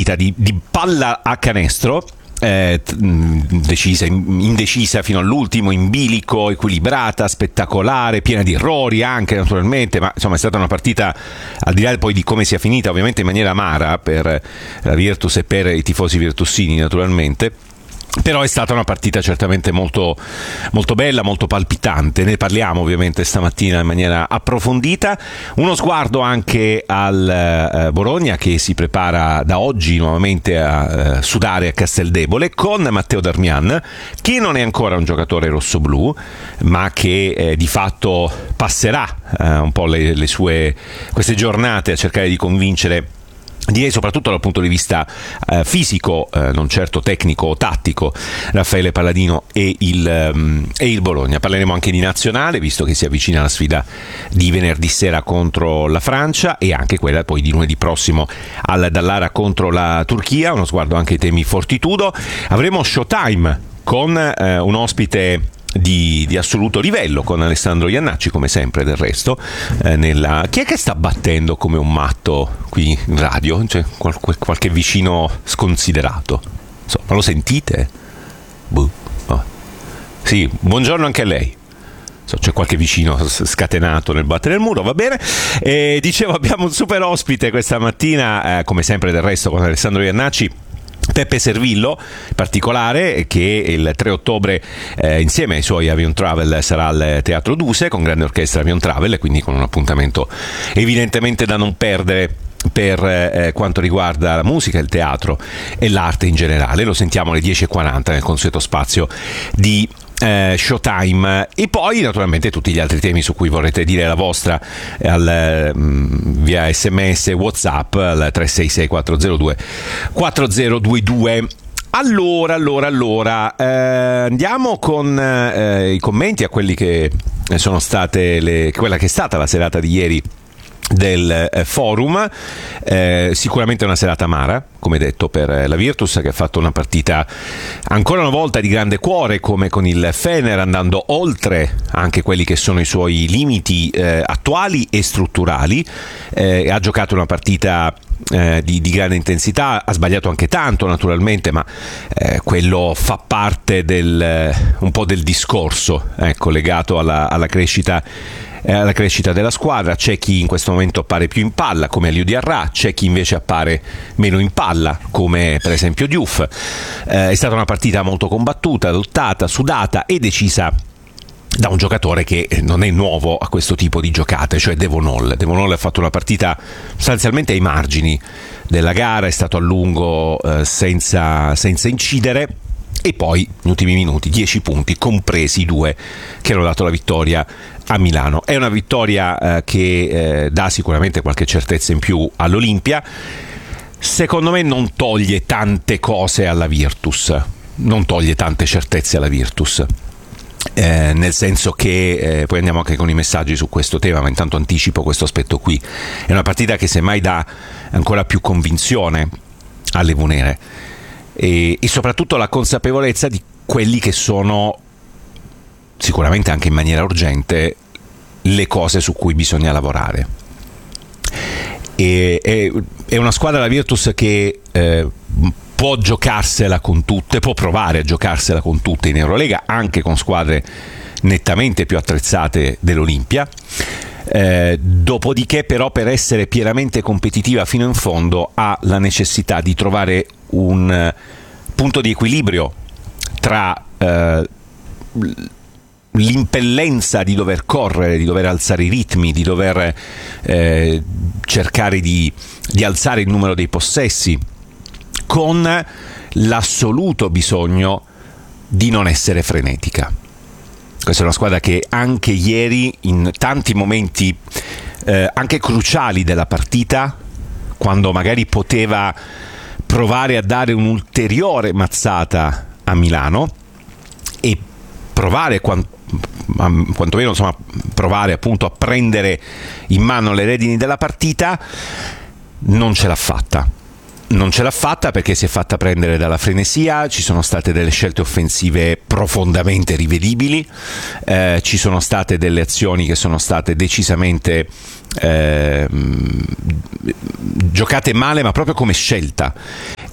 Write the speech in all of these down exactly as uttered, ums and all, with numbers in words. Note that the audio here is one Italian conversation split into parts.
partita di, di palla a canestro, Eh, decisa, indecisa fino all'ultimo, in bilico, equilibrata, spettacolare, piena di errori anche naturalmente, ma insomma è stata una partita, al di là poi di come sia finita, ovviamente in maniera amara per la Virtus e per i tifosi virtussini naturalmente. Però è stata una partita certamente molto, molto bella, molto palpitante. Ne parliamo ovviamente stamattina in maniera approfondita. Uno sguardo anche al eh, Bologna, che si prepara da oggi nuovamente a eh, sudare a Casteldebole con Matteo Darmian, che non è ancora un giocatore rossoblù, ma che eh, di fatto passerà eh, un po' le, le sue queste giornate a cercare di convincere, direi soprattutto dal punto di vista eh, fisico, eh, non certo tecnico o tattico, Raffaele Palladino e il, um, e il Bologna. Parleremo anche di nazionale, visto che si avvicina la sfida di venerdì sera contro la Francia e anche quella poi di lunedì prossimo al Dallara contro la Turchia. Uno sguardo anche ai temi fortitudo. Avremo Showtime con eh, un ospite Di, di assoluto livello, con Alessandro Iannacci, come sempre del resto. Eh, nella... Chi è che sta battendo come un matto qui in radio? C'è qualche, qualche vicino sconsiderato? So, ma lo sentite? Buh. Oh. Sì, buongiorno anche a lei. So, c'è qualche vicino scatenato nel battere il muro, va bene. E, dicevo, abbiamo un super ospite questa mattina, eh, come sempre del resto con Alessandro Iannacci, Peppe Servillo, in particolare, che il tre ottobre eh, insieme ai suoi Avion Travel sarà al Teatro Duse con grande orchestra Avion Travel, e quindi con un appuntamento evidentemente da non perdere per eh, quanto riguarda la musica, il teatro e l'arte in generale. Lo sentiamo alle dieci e quaranta nel consueto spazio di Eh, Showtime. E poi naturalmente tutti gli altri temi su cui vorrete dire la vostra al, mh, via sms WhatsApp al tre sei sei quattro zero due quattro zero due due. Allora, allora, allora eh, andiamo con eh, i commenti a quelli che sono state le, quella che è stata la serata di ieri del eh, forum. Eh, sicuramente una serata amara, come detto, per la Virtus, che ha fatto una partita ancora una volta di grande cuore, come con il Fener, andando oltre anche quelli che sono i suoi limiti eh, attuali e strutturali. Eh, ha giocato una partita eh, di, di grande intensità, ha sbagliato anche tanto naturalmente, ma eh, quello fa parte del un po' del discorso, ecco, legato alla, alla crescita alla crescita della squadra. C'è chi in questo momento appare più in palla, come Aliou Diarra, c'è chi invece appare meno in palla, come per esempio Diouf. Eh, è stata una partita molto combattuta, lottata, sudata e decisa da un giocatore che non è nuovo a questo tipo di giocate, cioè Devon Hall. Devon Hall ha fatto una partita sostanzialmente ai margini della gara, è stato a lungo eh, senza, senza incidere, e poi negli ultimi minuti dieci punti, compresi i due che hanno dato la vittoria a Milano. È una vittoria eh, che eh, dà sicuramente qualche certezza in più all'Olimpia. Secondo me non toglie tante cose alla Virtus, non toglie tante certezze alla Virtus. Eh, nel senso che eh, poi andiamo anche con i messaggi su questo tema, ma intanto anticipo questo aspetto qui. È una partita che semmai dà ancora più convinzione alle Vunere e, e soprattutto la consapevolezza di quelli che sono sicuramente anche in maniera urgente le cose su cui bisogna lavorare. E, è, è una squadra, la Virtus, che eh, può giocarsela con tutte, può provare a giocarsela con tutte in Eurolega, anche con squadre nettamente più attrezzate dell'Olimpia. Eh, dopodiché però, per essere pienamente competitiva fino in fondo, ha la necessità di trovare un punto di equilibrio tra eh, l'impellenza di dover correre, di dover alzare i ritmi, di dover eh, cercare di, di alzare il numero dei possessi, con l'assoluto bisogno di non essere frenetica. Questa è una squadra che anche ieri, in tanti momenti eh, anche cruciali della partita, quando magari poteva provare a dare un'ulteriore mazzata a Milano e provare quant- quantomeno insomma provare appunto a prendere in mano le redini della partita, non ce l'ha fatta. Non ce l'ha fatta perché si è fatta prendere dalla frenesia, ci sono state delle scelte offensive profondamente rivedibili, eh, ci sono state delle azioni che sono state decisamente eh, giocate male, ma proprio come scelta.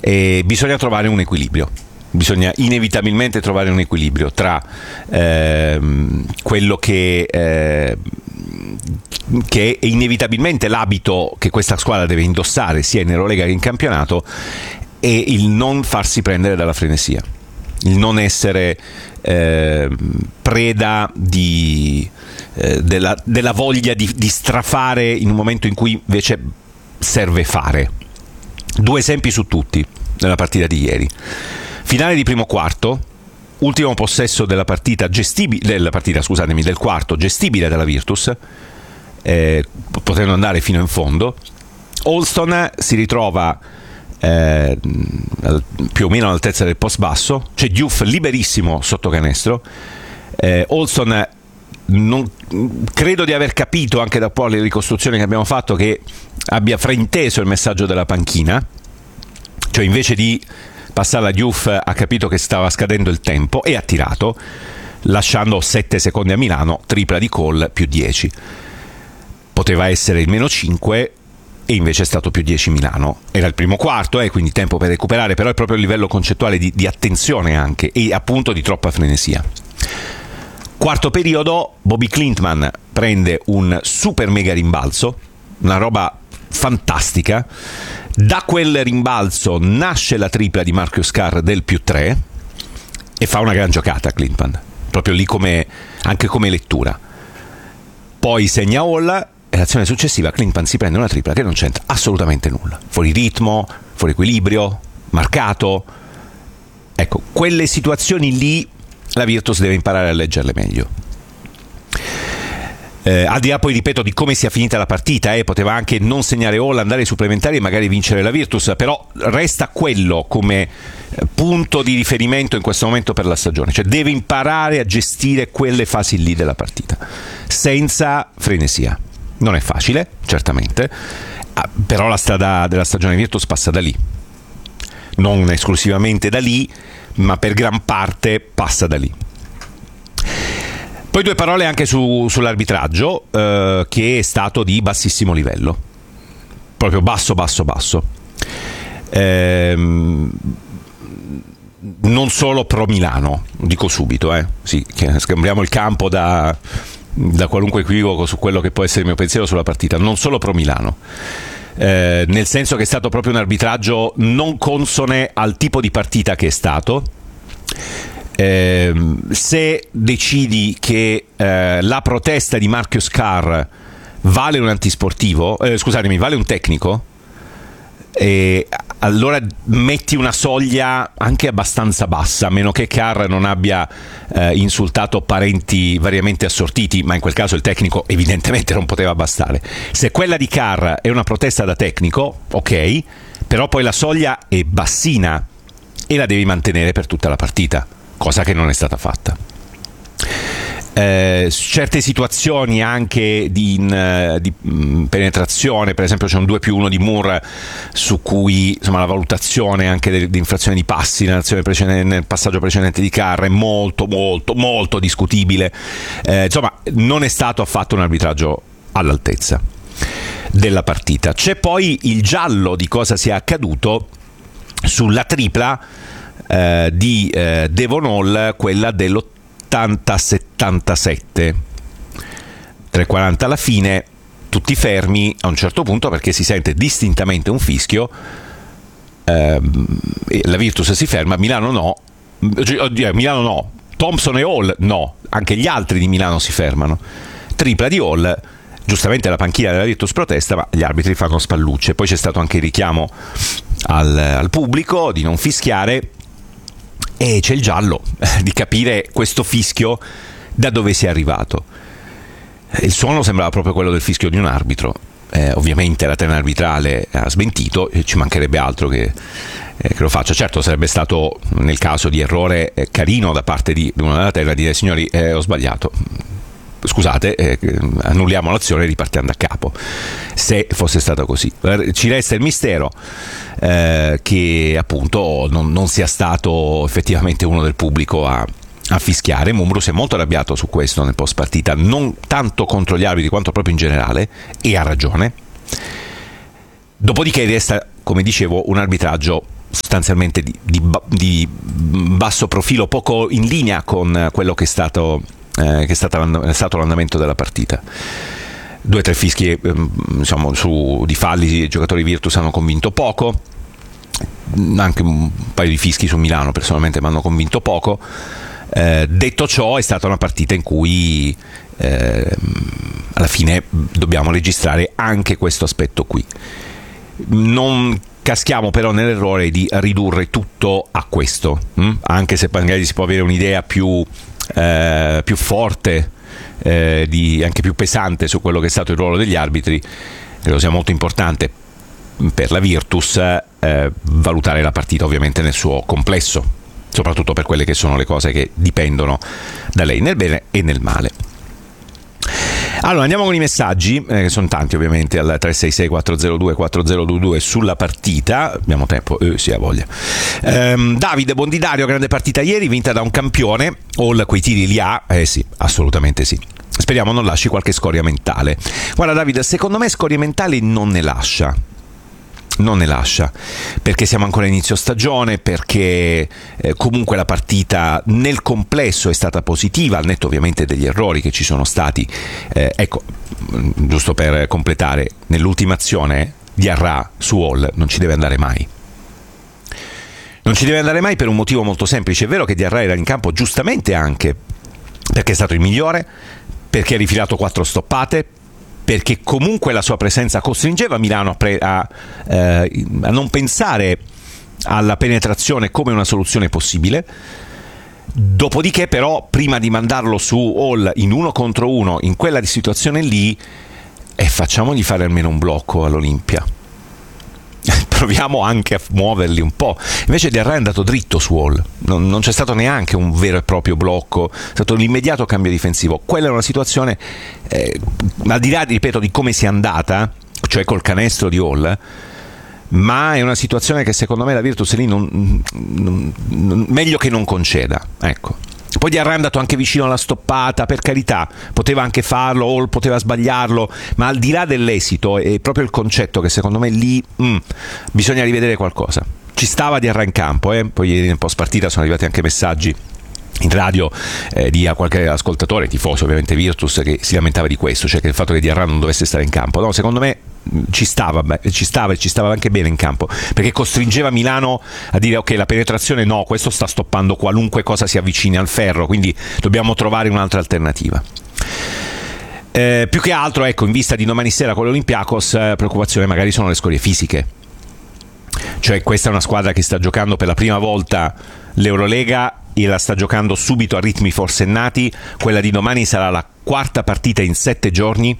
e bisogna trovare un equilibrio. Bisogna inevitabilmente trovare un equilibrio tra ehm, quello che, eh, che è inevitabilmente l'abito che questa squadra deve indossare sia in Eurolega che in campionato, e il non farsi prendere dalla frenesia, il non essere eh, preda di, eh, della, della voglia di, di strafare in un momento in cui invece serve fare. Due esempi su tutti nella partita di ieri. Finale di primo quarto, ultimo possesso della partita gestibile, della partita, scusatemi, del quarto, gestibile dalla Virtus, eh, potendo andare fino in fondo. Holston si ritrova eh, più o meno all'altezza del post basso, c'è Diouf liberissimo sotto canestro. eh, Holston non, credo di aver capito anche da un po' le ricostruzioni che abbiamo fatto che abbia frainteso il messaggio della panchina, cioè invece di passare a Diouf ha capito che stava scadendo il tempo e ha tirato, lasciando sette secondi a Milano, tripla di Cole, più dieci. Poteva essere il meno cinque e invece è stato più dieci Milano. Era il primo quarto, eh, quindi tempo per recuperare, però è proprio il livello concettuale di, di attenzione anche, e appunto di troppa frenesia. Quarto periodo, Bobby Klintman prende un super mega rimbalzo, una roba fantastica. Da quel rimbalzo nasce la tripla di Marcus Carr del più tre e fa una gran giocata Klintman, proprio lì come, anche come lettura. Poi segna Hall e l'azione successiva Klintman si prende una tripla che non c'entra assolutamente nulla, fuori ritmo, fuori equilibrio, marcato. Ecco, quelle situazioni lì la Virtus deve imparare a leggerle meglio. Eh, al di là poi, ripeto, di come sia finita la partita, eh, poteva anche non segnare Hall, andare ai supplementari e magari vincere la Virtus, però resta quello come punto di riferimento in questo momento per la stagione, cioè deve imparare a gestire quelle fasi lì della partita senza frenesia. Non è facile, certamente, però la strada della stagione Virtus passa da lì, non esclusivamente da lì, ma per gran parte passa da lì. Poi due parole anche su, sull'arbitraggio, eh, che è stato di bassissimo livello, proprio basso, basso, basso. Ehm, non solo pro Milano, dico subito, eh. Sì, che scambiamo il campo da, da qualunque equivoco su quello che può essere il mio pensiero sulla partita, non solo pro Milano. Eh, nel senso che è stato proprio un arbitraggio non consone al tipo di partita che è stato. Eh, se decidi che eh, la protesta di Marcus Carr vale un antisportivo, eh, scusatemi, vale un tecnico, e allora metti una soglia anche abbastanza bassa, a meno che Carr non abbia eh, insultato parenti variamente assortiti, ma in quel caso il tecnico evidentemente non poteva bastare. Se quella di Carr è una protesta da tecnico, ok, però poi la soglia è bassina e la devi mantenere per tutta la partita, cosa che non è stata fatta. Eh, certe situazioni anche di, in, di mh, penetrazione, per esempio c'è un due più uno di Moore su cui insomma la valutazione anche di infrazione di passi nell'azione precedente, nel passaggio precedente di Carr è molto molto molto discutibile. Eh, insomma non è stato affatto un arbitraggio all'altezza della partita. C'è poi il giallo di cosa sia accaduto sulla tripla eh, di eh, Devon Hall, quella dell'ottanta settantasette, tre quaranta alla fine, tutti fermi a un certo punto perché si sente distintamente un fischio. eh, la Virtus si ferma, Milano no, oddio, Milano no, Thompson e Hall no, anche gli altri di Milano si fermano. Tripla di Hall, giustamente la panchina della Virtus protesta, ma gli arbitri fanno spallucce. Poi c'è stato anche il richiamo al, al pubblico di non fischiare, e c'è il giallo di capire questo fischio da dove sia arrivato. Il suono sembrava proprio quello del fischio di un arbitro. Eh, ovviamente la terna arbitrale ha smentito, e ci mancherebbe altro che, eh, che lo faccia. Certo, sarebbe stato, nel caso di errore, eh, carino da parte di uno della terra dire: signori, eh, ho sbagliato, scusate, eh, annulliamo l'azione e ripartiamo da capo, se fosse stato così. Ci resta il mistero eh, che appunto non, non sia stato effettivamente uno del pubblico a, a fischiare. Mumbrú si è molto arrabbiato su questo nel post partita, non tanto contro gli arbitri quanto proprio in generale, e ha ragione. Dopodiché resta, come dicevo, un arbitraggio sostanzialmente di, di, di basso profilo, poco in linea con quello che è stato, eh, che è stato, è stato l'andamento della partita. Due o tre fischi eh, insomma, su, di falli i giocatori Virtus hanno convinto poco, anche un paio di fischi su Milano personalmente mi hanno convinto poco. Eh, detto ciò, è stata una partita in cui eh, alla fine dobbiamo registrare anche questo aspetto qui. Non caschiamo però nell'errore di ridurre tutto a questo, hm? anche se magari si può avere un'idea più, eh, più forte, eh, di, anche più pesante su quello che è stato il ruolo degli arbitri. Credo sia molto importante per la Virtus eh, valutare la partita ovviamente nel suo complesso, soprattutto per quelle che sono le cose che dipendono da lei, nel bene e nel male. Allora andiamo con i messaggi, eh, che sono tanti ovviamente, al tre sei sei quattro zero due quattro zero due due sulla partita. Abbiamo tempo? Eh, sì, ha voglia. ehm, Davide Bondidario, grande partita ieri, vinta da un campione. All quei tiri li ha? Eh sì, assolutamente sì. Speriamo non lasci qualche scoria mentale. Guarda Davide, secondo me scorie mentali non ne lascia. Non ne lascia, perché siamo ancora a inizio stagione, perché eh, comunque la partita nel complesso è stata positiva, al netto ovviamente degli errori che ci sono stati. Eh, ecco, giusto per completare, nell'ultima azione Diarra su Hall non ci deve andare mai. Non ci deve andare mai per un motivo molto semplice. È vero che Diarra era in campo giustamente anche perché è stato il migliore, perché ha rifilato quattro stoppate, perché comunque la sua presenza costringeva Milano a, pre- a, eh, a non pensare alla penetrazione come una soluzione possibile. Dopodiché però, prima di mandarlo su Hall in uno contro uno, in quella situazione lì, eh, facciamogli fare almeno un blocco all'Olimpia. Proviamo anche a muoverli un po'. Invece Diarra è andato dritto su Hall, non, non c'è stato neanche un vero e proprio blocco, è stato l'immediato cambio difensivo. Quella è una situazione, eh, al di là, ripeto, di come sia andata, cioè col canestro di Hall, ma è una situazione che secondo me la Virtus lì non, non, non, meglio che non conceda, ecco. Poi Diarra è andato anche vicino alla stoppata, per carità, poteva anche farlo, Hall poteva sbagliarlo, ma al di là dell'esito è proprio il concetto che secondo me lì mm, bisogna rivedere qualcosa. Ci stava Diarra in campo, eh? Poi ieri nel post partita sono arrivati anche messaggi in radio eh, di qualche ascoltatore, tifoso ovviamente Virtus, che si lamentava di questo, cioè che il fatto che Diarra non dovesse stare in campo. No, secondo me ci stava, beh, ci stava e ci stava anche bene in campo, perché costringeva Milano a dire ok, la penetrazione no, questo sta stoppando qualunque cosa si avvicini al ferro, quindi dobbiamo trovare un'altra alternativa. Eh, più che altro, ecco, in vista di domani sera con l'Olympiakos, eh, preoccupazione magari sono le scorie fisiche. Cioè questa è una squadra che sta giocando per la prima volta l'Eurolega e la sta giocando subito a ritmi forsennati. Quella di domani sarà la quarta partita in sette giorni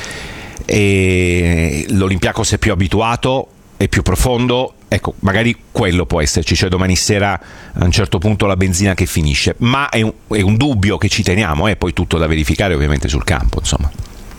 e l'Olympiakos è più abituato, è più profondo. Ecco, magari quello può esserci, cioè domani sera a un certo punto la benzina che finisce, ma è un, è un dubbio che ci teniamo, è eh, poi tutto da verificare ovviamente sul campo, insomma.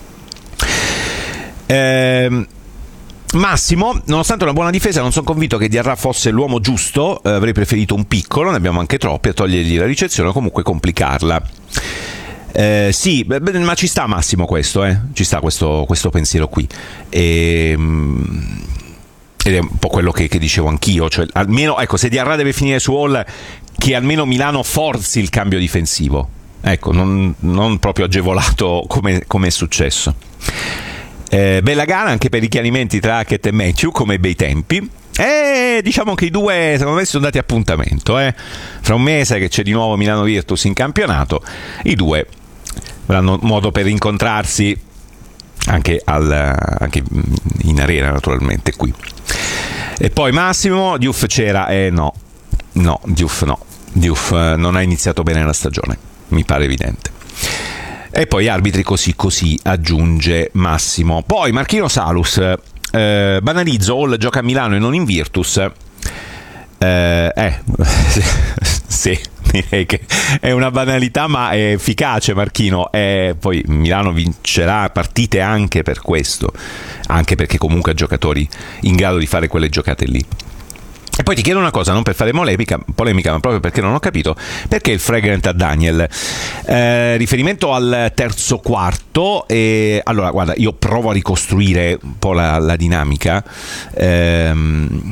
Ehm Massimo, nonostante una buona difesa, non sono convinto che Diarra fosse l'uomo giusto, eh, avrei preferito un piccolo, ne abbiamo anche troppi, a togliergli la ricezione o comunque complicarla. Eh, sì, beh, ma ci sta Massimo questo, eh? Ci sta questo, questo pensiero qui. E, ed è un po' quello che, che dicevo anch'io, cioè almeno, ecco, se Diarra deve finire su Hall, che almeno Milano forzi il cambio difensivo, ecco, non, non proprio agevolato come, come è successo. Eh, bella gara anche per i chiarimenti tra Hackett e Matthew, come bei tempi. E diciamo che i due secondo me sono dati appuntamento, eh? Fra un mese che c'è di nuovo Milano Virtus in campionato, i due avranno modo per incontrarsi anche, al, anche in arena naturalmente qui. E poi Massimo, Diouf c'era? Eh no, no, Diouf no, Diouf non ha iniziato bene la stagione, mi pare evidente. E poi arbitri così così, aggiunge Massimo. Poi Marchino Salus, eh, banalizzo, Hall gioca a Milano e non in Virtus. Eh, eh sì, direi che è una banalità ma è efficace, Marchino. E poi Milano vincerà partite anche per questo, anche perché comunque ha giocatori in grado di fare quelle giocate lì. E poi ti chiedo una cosa, non per fare polemica, polemica ma proprio perché non ho capito, perché il fragrant a Daniel? Eh, riferimento al terzo quarto, e allora guarda, io provo a ricostruire un po' la, la dinamica. Eh,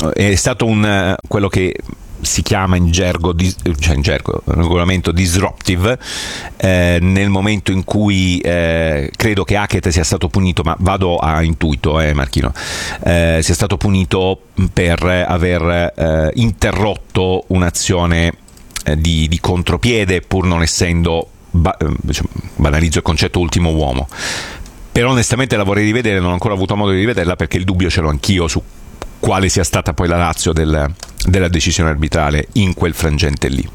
è stato un quello che si chiama in gergo, cioè in gergo, regolamento disruptive, eh, nel momento in cui eh, credo che Hackett sia stato punito, ma vado a intuito, eh, Marchino, eh, sia stato punito per aver eh, interrotto un'azione eh, di, di contropiede, pur non essendo, ba- diciamo, banalizzo il concetto ultimo uomo. Però onestamente la vorrei rivedere, non ho ancora avuto modo di rivederla perché il dubbio ce l'ho anch'io su quale sia stata poi la ratio del, della decisione arbitrale in quel frangente lì.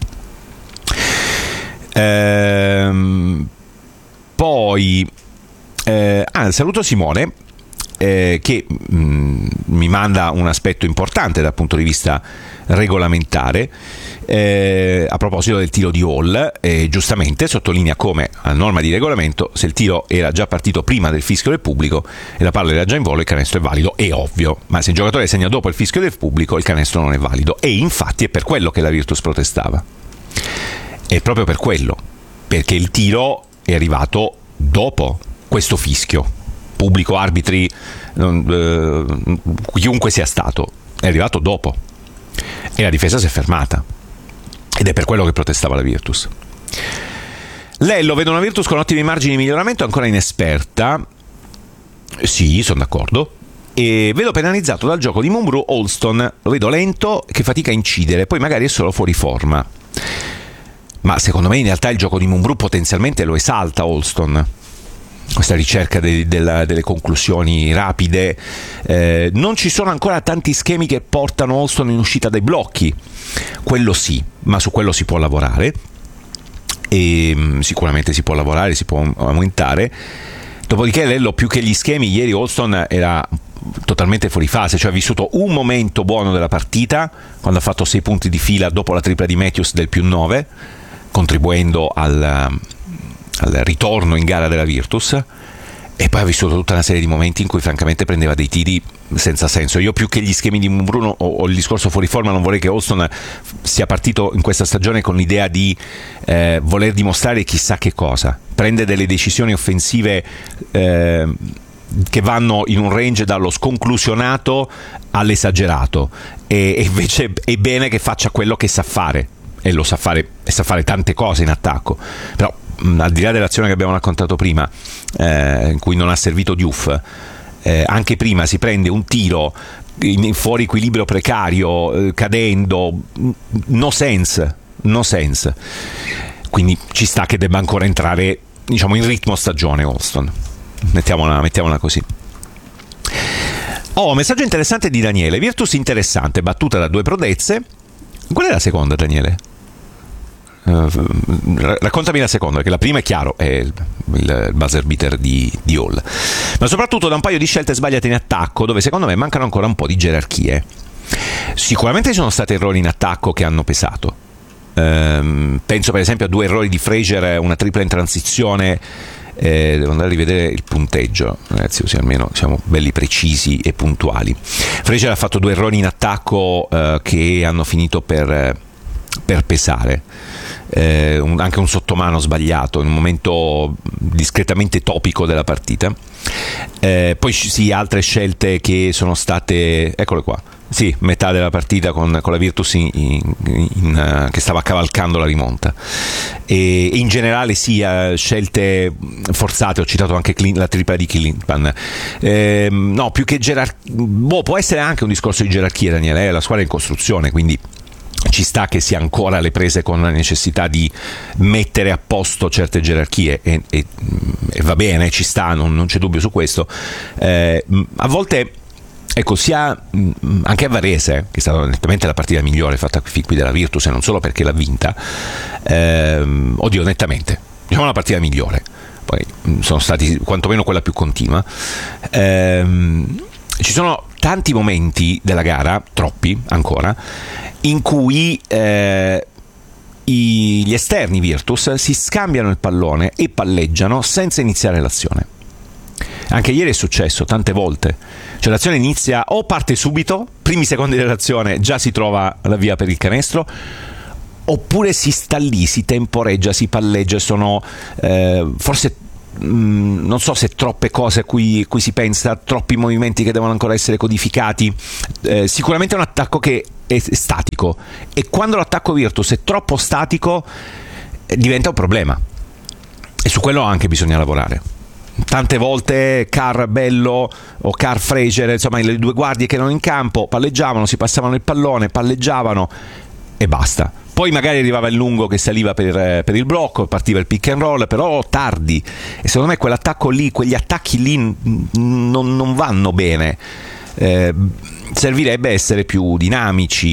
Ehm, poi eh, ah, saluto Simone eh, che mh, mi manda un aspetto importante dal punto di vista regolamentare eh, a proposito del tiro di Hall, eh, giustamente sottolinea come a norma di regolamento se il tiro era già partito prima del fischio del pubblico e la palla era già in volo il canestro è valido, è ovvio, ma se il giocatore segna dopo il fischio del pubblico il canestro non è valido, e infatti è per quello che la Virtus protestava, è proprio per quello, perché il tiro è arrivato dopo questo fischio, pubblico, arbitri, eh, chiunque sia stato, è arrivato dopo e la difesa si è fermata, ed è per quello che protestava la Virtus. Lello vede una Virtus con ottimi margini di miglioramento, ancora inesperta. Sì, sono d'accordo. E vedo penalizzato dal gioco di Mumbrú Alston, lo vedo lento, che fatica a incidere, poi magari è solo fuori forma. Ma secondo me in realtà il gioco di Mumbrú potenzialmente lo esalta Alston. Questa ricerca de- de- delle conclusioni rapide, eh, non ci sono ancora tanti schemi che portano Alston in uscita dai blocchi, quello sì, ma su quello si può lavorare e mh, sicuramente si può lavorare, si può aumentare. Dopodiché Lello, più che gli schemi, ieri Alston era totalmente fuori fase, cioè ha vissuto un momento buono della partita quando ha fatto sei punti di fila dopo la tripla di Matthews del più nove, contribuendo al al ritorno in gara della Virtus, e poi ha vissuto tutta una serie di momenti in cui francamente prendeva dei tiri senza senso. Io più che gli schemi di Mumbrú o, o il discorso fuori forma non vorrei che Alston sia partito in questa stagione con l'idea di eh, voler dimostrare chissà che cosa, prende delle decisioni offensive eh, che vanno in un range dallo sconclusionato all'esagerato, e, e invece è bene che faccia quello che sa fare, e lo sa fare, e sa fare tante cose in attacco, però al di là dell'azione che abbiamo raccontato prima, eh, in cui non ha servito Diouf, eh, anche prima si prende un tiro in fuori equilibrio precario, eh, cadendo, no sense, no sense. Quindi ci sta che debba ancora entrare, diciamo, in ritmo stagione Alston, mettiamola, mettiamola così. Oh, messaggio interessante di Daniele: Virtus interessante, battuta da due prodezze. Qual è la seconda, Daniele? Uh, raccontami la seconda, perché la prima è chiaro, è il, il buzzer beater di, di Hall, ma soprattutto da un paio di scelte sbagliate in attacco, dove secondo me mancano ancora un po' di gerarchie. Sicuramente ci sono stati errori in attacco che hanno pesato. Um, penso per esempio a due errori di Fraser, una tripla in transizione. Eh, devo andare a rivedere il punteggio, ragazzi, così almeno siamo belli precisi e puntuali. Fraser ha fatto due errori in attacco uh, che hanno finito per, per pesare. Eh, un, anche un sottomano sbagliato in un momento discretamente topico della partita. Eh, poi sì, altre scelte che sono state, eccole qua, sì, metà della partita con, con la Virtus in, in, in, uh, che stava cavalcando la rimonta, e, e in generale sì, uh, scelte forzate. Ho citato anche Clin, la tripla di Klinsmann. Eh, no, più che gerarchia, boh, può essere anche un discorso di gerarchia, Daniele, eh, la squadra è in costruzione, quindi ci sta che sia ancora alle prese con la necessità di mettere a posto certe gerarchie, e, e, e va bene, ci sta, non, non c'è dubbio su questo. Eh, a volte, ecco, sia anche a Varese, che è stata nettamente la partita migliore fatta qui della Virtus, e non solo perché l'ha vinta, ehm, oddio, nettamente, diciamo la partita migliore, poi sono stati quantomeno quella più continua. Ehm, ci sono tanti momenti della gara, troppi ancora, in cui eh, i, gli esterni Virtus si scambiano il pallone e palleggiano senza iniziare l'azione. Anche ieri è successo tante volte, cioè l'azione inizia o parte subito, primi secondi dell'azione già si trova la via per il canestro, oppure si sta lì, si temporeggia, si palleggia. Sono eh, forse mh, non so se troppe cose a cui, cui si pensa, troppi movimenti che devono ancora essere codificati. Eh, sicuramente è un attacco che è statico, e quando l'attacco Virtus è troppo statico eh, diventa un problema, e su quello anche bisogna lavorare. Tante volte Carr Bello o Carr Fraser, insomma le due guardie che erano in campo, palleggiavano, si passavano il pallone, palleggiavano e basta. Poi magari arrivava il lungo che saliva per, per il blocco, partiva il pick and roll, però tardi, e secondo me quell'attacco lì, quegli attacchi lì non, non vanno bene. Eh, servirebbe essere più dinamici,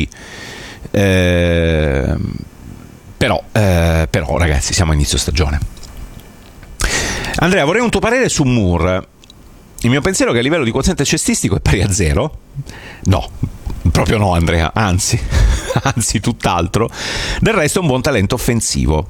eh, però, eh, però ragazzi siamo a inizio stagione. Andrea, vorrei un tuo parere su Moore. Il mio pensiero è che a livello di quoziente cestistico è pari a zero. No, proprio no Andrea, anzi, anzi tutt'altro. Del resto è un buon talento offensivo.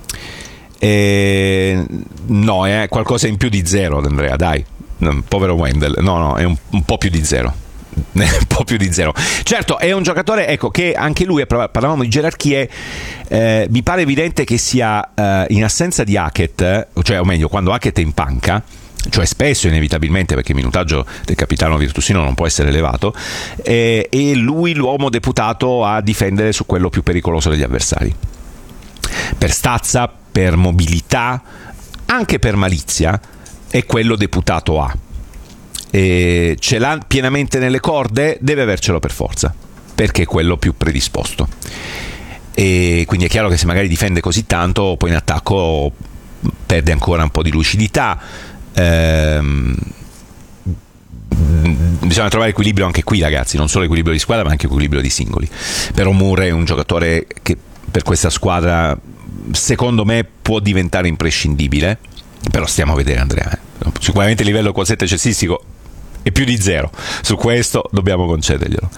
E... no, è qualcosa in più di zero Andrea, dai. Povero Wendell, no no, è un, un po' più di zero. un po' più di zero. Certo, è un giocatore, ecco, che anche lui, parlavamo di gerarchie, eh, mi pare evidente che sia eh, in assenza di Hackett, cioè o meglio quando Hackett è in panca, cioè spesso inevitabilmente, perché il minutaggio del capitano virtusino non può essere elevato, eh, e lui l'uomo deputato a difendere su quello più pericoloso degli avversari, per stazza, per mobilità, anche per malizia, è quello deputato a. E ce l'ha pienamente nelle corde, deve avercelo per forza, perché è quello più predisposto. E quindi è chiaro che se magari difende così tanto, poi in attacco perde ancora un po' di lucidità. Ehm, bisogna trovare equilibrio anche qui, ragazzi, non solo equilibrio di squadra ma anche equilibrio di singoli. Però Moore è un giocatore che per questa squadra secondo me può diventare imprescindibile, però stiamo a vedere Andrea, eh. Sicuramente il livello quoziente cestistico è più di zero, su questo dobbiamo concederglielo.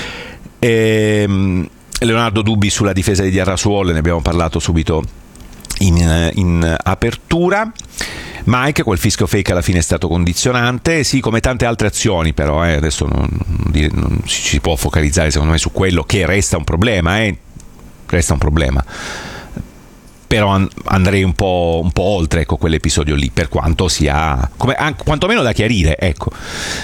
E Leonardo dubbi sulla difesa di Diarrasuol, ne abbiamo parlato subito in, in apertura. Mike, quel fischio fake alla fine è stato condizionante, sì, come tante altre azioni, però eh, adesso non, non, non si può focalizzare secondo me su quello che resta un problema, eh, resta un problema. Però andrei un po', un po' oltre, ecco, quell'episodio lì, per quanto sia come, anche, quantomeno da chiarire, ecco.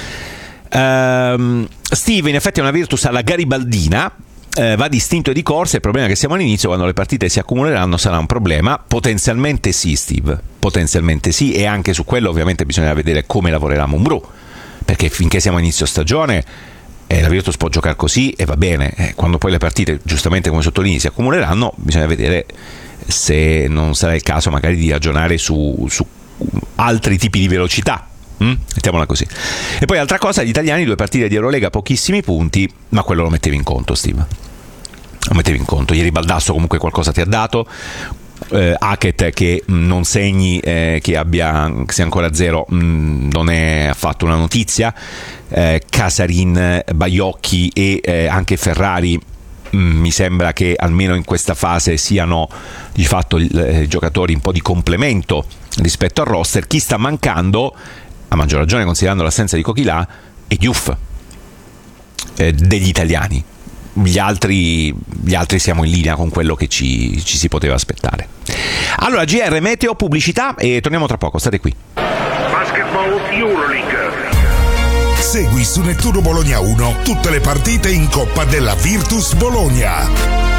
Um, Steve in effetti è una Virtus alla garibaldina, eh, va distinto e di corsa. Il problema è che siamo all'inizio, quando le partite si accumuleranno sarà un problema. Potenzialmente sì Steve, potenzialmente sì, e anche su quello ovviamente bisogna vedere come lavorerà Mumbrú, perché finché siamo a inizio stagione eh, la Virtus può giocare così e va bene, eh, quando poi le partite, giustamente come sottolinei, si accumuleranno, bisogna vedere se non sarà il caso magari di ragionare su, su altri tipi di velocità, mm? mettiamola così. E poi altra cosa, gli italiani, due partite di Eurolega, pochissimi punti, ma quello lo mettevi in conto Steve, lo mettevi in conto. Ieri Baldasso comunque qualcosa ti ha dato, eh, Hackett che non segni, eh, che abbia che sia ancora a zero, mh, non è affatto una notizia. eh, Casarin, Baiocchi e eh, anche Ferrari, mi sembra che almeno in questa fase siano di fatto i giocatori un po' di complemento rispetto al roster. Chi sta mancando, a maggior ragione considerando l'assenza di Coquelin, è Diouf, eh, degli italiani. Gli altri, gli altri siamo in linea con quello che ci, ci si poteva aspettare. Allora, G R, meteo, pubblicità e torniamo tra poco, state qui. Basketball Euroleague. Segui su Nettuno Bologna uno tutte le partite in Coppa della Virtus Bologna.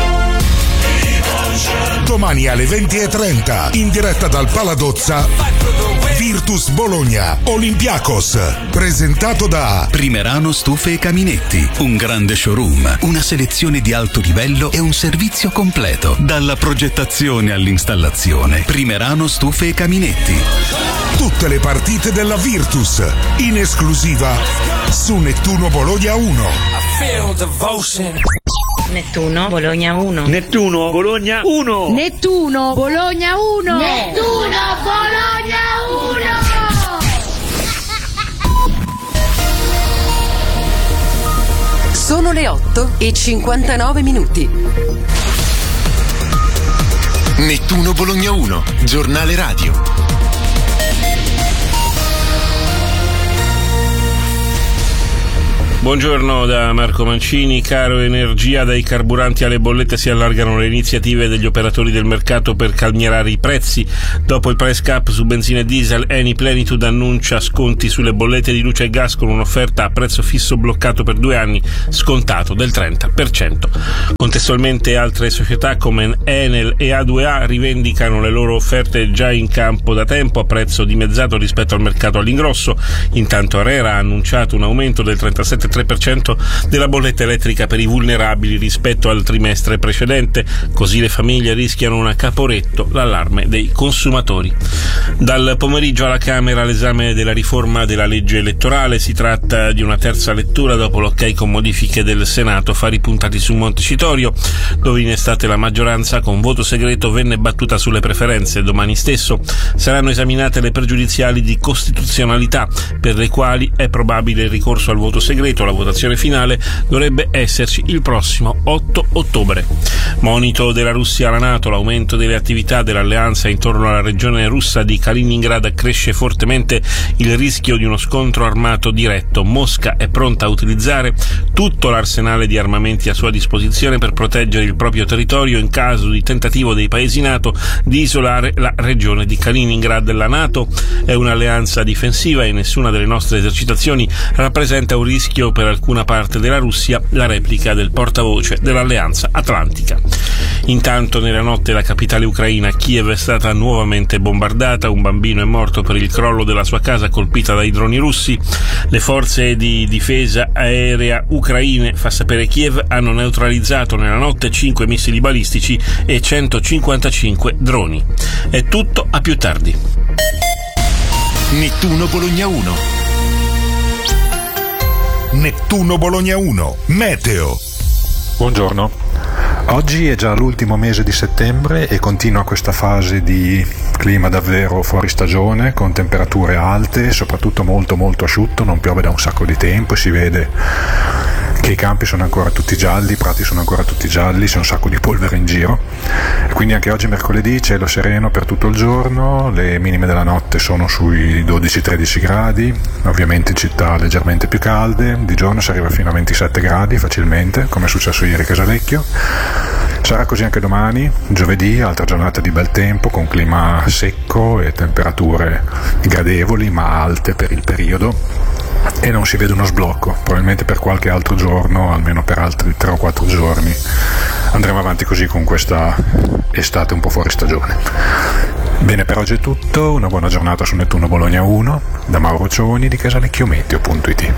Domani alle venti e trenta in diretta dal Paladozza, Virtus Bologna Olympiacos, presentato da Primerano Stufe e Caminetti, un grande showroom, una selezione di alto livello e un servizio completo, dalla progettazione all'installazione. Primerano Stufe e Caminetti. Tutte le partite della Virtus in esclusiva su Nettuno Bologna uno. Nettuno Bologna uno. Nettuno Bologna uno. Nettuno Bologna uno. Nettuno Bologna uno. Sono le otto e cinquantanove minuti. Nettuno Bologna uno, giornale radio. Buongiorno da Marco Mancini. Caro energia, dai carburanti alle bollette si allargano le iniziative degli operatori del mercato per calmierare i prezzi. Dopo il price cap su benzina e diesel, Eni Plenitude annuncia sconti sulle bollette di luce e gas con un'offerta a prezzo fisso bloccato per due anni, scontato del trenta per cento. Contestualmente altre società come Enel e A due A rivendicano le loro offerte già in campo da tempo a prezzo dimezzato rispetto al mercato all'ingrosso. Intanto ARERA ha annunciato un aumento del trentasette virgola tre per cento della bolletta elettrica per i vulnerabili rispetto al trimestre precedente, così le famiglie rischiano un caporetto, l'allarme dei consumatori. Dal pomeriggio alla Camera l'esame della riforma della legge elettorale. Si tratta di una terza lettura dopo l'ok con modifiche del Senato, fari puntati su Montecitorio, dove in estate la maggioranza con voto segreto venne battuta sulle preferenze. Domani stesso saranno esaminate le pregiudiziali di costituzionalità, per le quali è probabile il ricorso al voto segreto. La votazione finale dovrebbe esserci il prossimo otto ottobre. Monito della Russia alla NATO. L'aumento delle attività dell'alleanza intorno alla regione russa di Kaliningrad cresce fortemente il rischio di uno scontro armato diretto. Mosca è pronta a utilizzare tutto l'arsenale di armamenti a sua disposizione per proteggere il proprio territorio in caso di tentativo dei paesi NATO di isolare la regione di Kaliningrad. La NATO è un'alleanza difensiva e nessuna delle nostre esercitazioni rappresenta un rischio per alcuna parte della Russia, la replica del portavoce dell'Alleanza Atlantica. Intanto nella notte la capitale ucraina, Kiev, è stata nuovamente bombardata. Un bambino è morto per il crollo della sua casa colpita dai droni russi. Le forze di difesa aerea ucraine, fa sapere Kiev, hanno neutralizzato nella notte cinque missili balistici e centocinquantacinque droni. È tutto, a più tardi. Nettuno Bologna uno. Nettuno Bologna uno. Meteo. Buongiorno. Oggi è già l'ultimo mese di settembre e continua questa fase di clima davvero fuori stagione, con temperature alte e soprattutto molto molto asciutto. Non piove da un sacco di tempo e si vede che i campi sono ancora tutti gialli, i prati sono ancora tutti gialli, c'è un sacco di polvere in giro. E quindi anche oggi mercoledì cielo sereno per tutto il giorno, le minime della notte sono sui dodici tredici gradi, ovviamente in città leggermente più calde, di giorno si arriva fino a ventisette gradi facilmente, come è successo ieri a Casalecchio. Sarà così anche domani, giovedì, altra giornata di bel tempo con clima secco e temperature gradevoli ma alte per il periodo. E non si vede uno sblocco, probabilmente per qualche altro giorno, almeno per altri tre o quattro giorni andremo avanti così con questa estate un po' fuori stagione. Bene, per oggi è tutto, una buona giornata su Nettuno Bologna uno, da Mauro Cioni di casalecchiometeo punto it.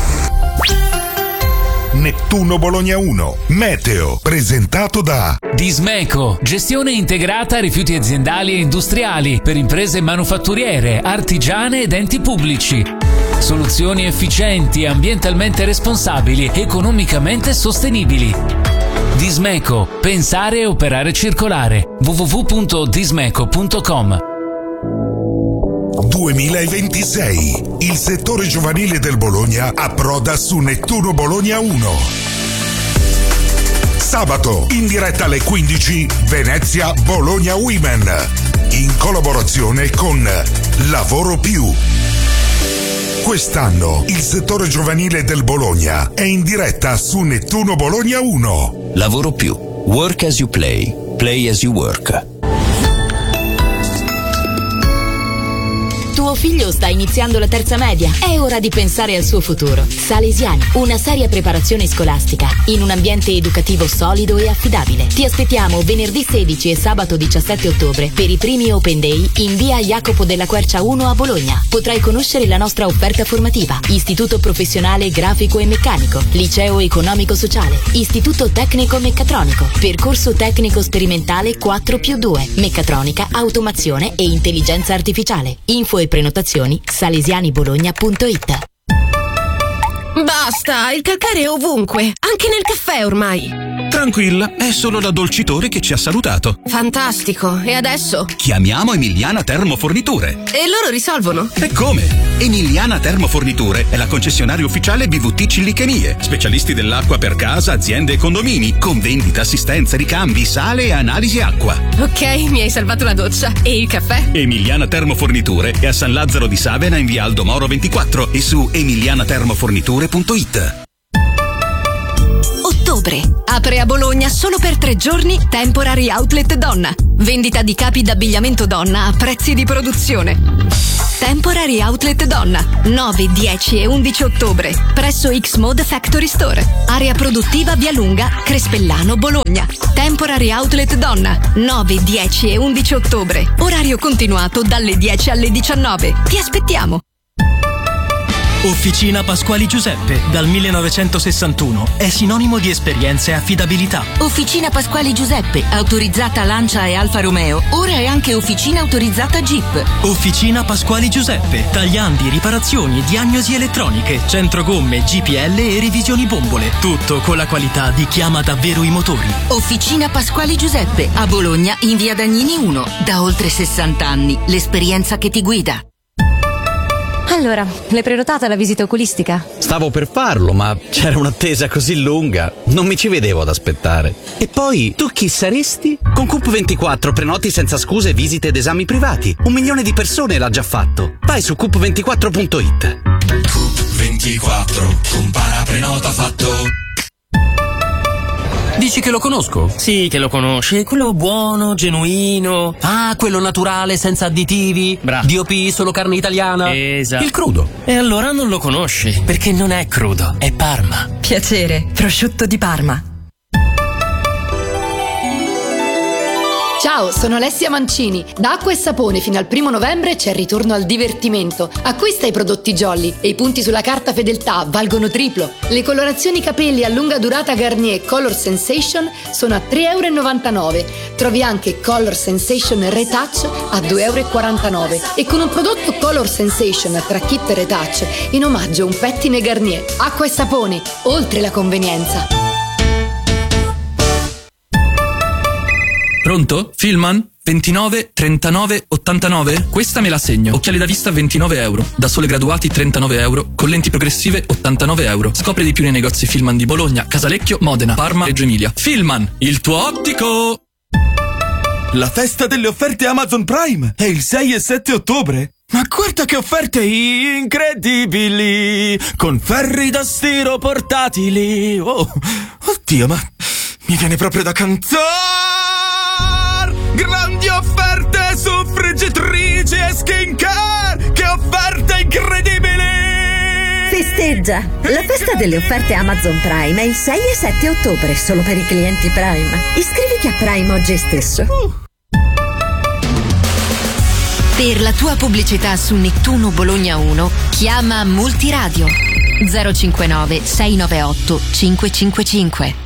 Nettuno Bologna uno, Meteo, presentato da Dismeco, gestione integrata rifiuti aziendali e industriali per imprese manufatturiere, artigiane ed enti pubblici. Soluzioni efficienti, ambientalmente responsabili, economicamente sostenibili. Dismeco, pensare e operare circolare. w w w punto dismeco punto com. duemilaventisei. Il settore giovanile del Bologna approda su Nettuno Bologna uno. Sabato, in diretta alle quindici, Venezia Bologna Women, in collaborazione con Lavoro Più. Quest'anno il settore giovanile del Bologna è in diretta su Nettuno Bologna uno. Lavoro Più. Work as you play. Play as you work. Tuo figlio sta iniziando la terza media. È ora di pensare al suo futuro. Salesiani, una seria preparazione scolastica in un ambiente educativo solido e affidabile. Ti aspettiamo venerdì sedici e sabato diciassette ottobre per i primi Open Day in via Jacopo della Quercia uno a Bologna. Potrai conoscere la nostra offerta formativa: Istituto Professionale Grafico e Meccanico, Liceo Economico Sociale, Istituto Tecnico Meccatronico, Percorso Tecnico Sperimentale quattro più due, Meccatronica, Automazione e Intelligenza Artificiale. Info e prenotazioni salesianibologna punto it. Basta, il calcare è ovunque, anche nel caffè ormai. Tranquilla, è solo l'addolcitore che ci ha salutato. Fantastico, e adesso? Chiamiamo Emiliana Termoforniture. E loro risolvono? E come? Emiliana Termoforniture è la concessionaria ufficiale B V T Cillichemie, specialisti dell'acqua per casa, aziende e condomini, con vendita, assistenza, ricambi, sale e analisi acqua. Ok, mi hai salvato la doccia. E il caffè? Emiliana Termoforniture è a San Lazzaro di Savena in via Aldo Moro ventiquattro e su emiliana termoforniture punto it. ottobre. Apre a Bologna solo per tre giorni Temporary Outlet Donna. Vendita di capi d'abbigliamento donna a prezzi di produzione. Temporary Outlet Donna, nove, dieci e undici ottobre, presso X-Mode Factory Store. Area produttiva Via Lunga, Crespellano, Bologna. Temporary Outlet Donna, nove, dieci e undici ottobre. Orario continuato dalle dieci alle diciannove. Ti aspettiamo! Officina Pasquali Giuseppe, dal millenovecentosessantuno, è sinonimo di esperienza e affidabilità. Officina Pasquali Giuseppe, autorizzata Lancia e Alfa Romeo, ora è anche officina autorizzata Jeep. Officina Pasquali Giuseppe, tagliandi, riparazioni, diagnosi elettroniche, centro gomme, G P L e revisioni bombole. Tutto con la qualità di chi ama davvero i motori. Officina Pasquali Giuseppe, a Bologna, in via Dagnini uno, da oltre sessanta anni, l'esperienza che ti guida. Allora, l'hai prenotata la visita oculistica? Stavo per farlo, ma c'era un'attesa così lunga, non mi ci vedevo ad aspettare. E poi, tu chi saresti? Con Coop ventiquattro prenoti senza scuse visite ed esami privati. Un milione di persone l'ha già fatto. Vai su coop ventiquattro punto it. Coop ventiquattro, compara prenota fatto. Dici che lo conosco? Sì, che lo conosci, quello buono, genuino. Ah, quello naturale, senza additivi. Bravo. D O P, solo carne italiana. Esatto. Il crudo. E allora non lo conosci, perché non è crudo, è Parma. Piacere, prosciutto di Parma. Ciao, sono Alessia Mancini. Da Acqua e Sapone fino al primo novembre c'è il ritorno al divertimento. Acquista i prodotti Jolly e i punti sulla carta fedeltà valgono triplo. Le colorazioni capelli a lunga durata Garnier Color Sensation sono a tre e novantanove euro. Trovi anche Color Sensation Retouch a due e quarantanove euro. E con un prodotto Color Sensation tra kit e retouch in omaggio un pettine Garnier. Acqua e Sapone, oltre la convenienza. Pronto? Filman? ventinove, trentanove, ottantanove? Questa me la segno. Occhiali da vista ventinove euro. Da sole graduati trentanove euro. Con lenti progressive ottantanove euro. Scopri di più nei negozi Filman di Bologna, Casalecchio, Modena, Parma, Reggio Emilia. Filman, il tuo ottico! La festa delle offerte Amazon Prime è il sei e sette ottobre. Ma guarda che offerte incredibili! Con ferri da stiro portatili. Oh, oddio, ma mi viene proprio da cantare! Grandi offerte su friggitrici e skincare! Che offerte incredibili! Festeggia! La festa delle offerte Amazon Prime è il sei e sette ottobre, solo per i clienti Prime. Iscriviti a Prime oggi stesso. Uh. Per la tua pubblicità su Nettuno Bologna uno, chiama Multiradio zero cinquantanove sei novantotto cinquecentocinquantacinque.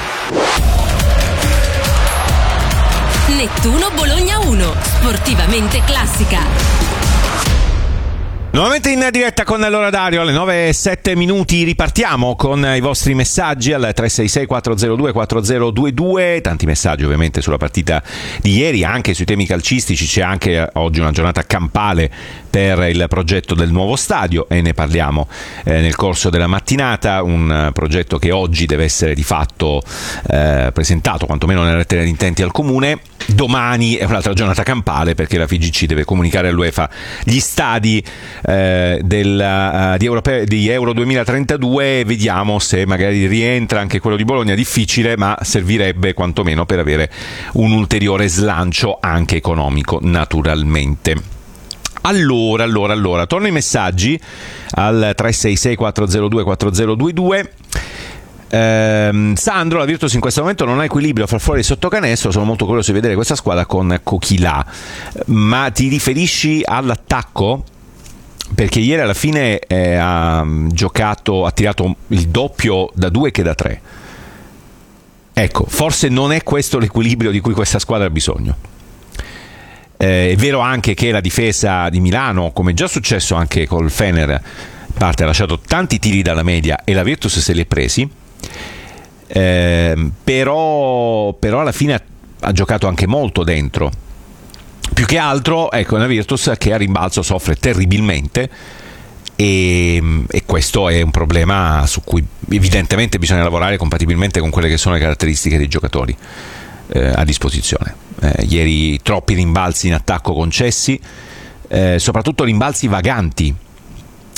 Nettuno Bologna uno, sportivamente classica. Nuovamente in diretta con l'ora Dario alle nove e sette minuti, ripartiamo con i vostri messaggi al tre sei sei quattro zero due quattro zero due due, tanti messaggi ovviamente sulla partita di ieri, anche sui temi calcistici. C'è anche oggi una giornata campale per il progetto del nuovo stadio e ne parliamo eh, nel corso della mattinata, un progetto che oggi deve essere di fatto eh, presentato quantomeno nella lettera di intenti al Comune. Domani è un'altra giornata campale perché la F I G C deve comunicare all'UEFA gli stadi eh, del, uh, di, Europeo, di Euro duemilatrentadue. Vediamo se magari rientra anche quello di Bologna. Difficile, ma servirebbe quantomeno per avere un ulteriore slancio anche economico, naturalmente. Allora, allora, allora, torno ai messaggi al tre sei sei quattro zero due quattro zero due due. Eh, Sandro, la Virtus in questo momento non ha equilibrio fra fuori e sotto canestro, sono molto curioso di vedere questa squadra con Coquilà. Ma ti riferisci all'attacco? Perché ieri alla fine eh, ha giocato, ha tirato il doppio da due che da tre. Ecco, forse non è questo l'equilibrio di cui questa squadra ha bisogno. Eh, è vero anche che la difesa di Milano, come già successo anche col Fener, parte ha lasciato tanti tiri dalla media e la Virtus se li è presi. Eh, però, però alla fine ha, ha giocato anche molto dentro, più che altro ecco una Virtus che a rimbalzo soffre terribilmente e, e questo è un problema su cui evidentemente bisogna lavorare compatibilmente con quelle che sono le caratteristiche dei giocatori eh, a disposizione. Eh, ieri troppi rimbalzi in attacco concessi, eh, soprattutto rimbalzi vaganti.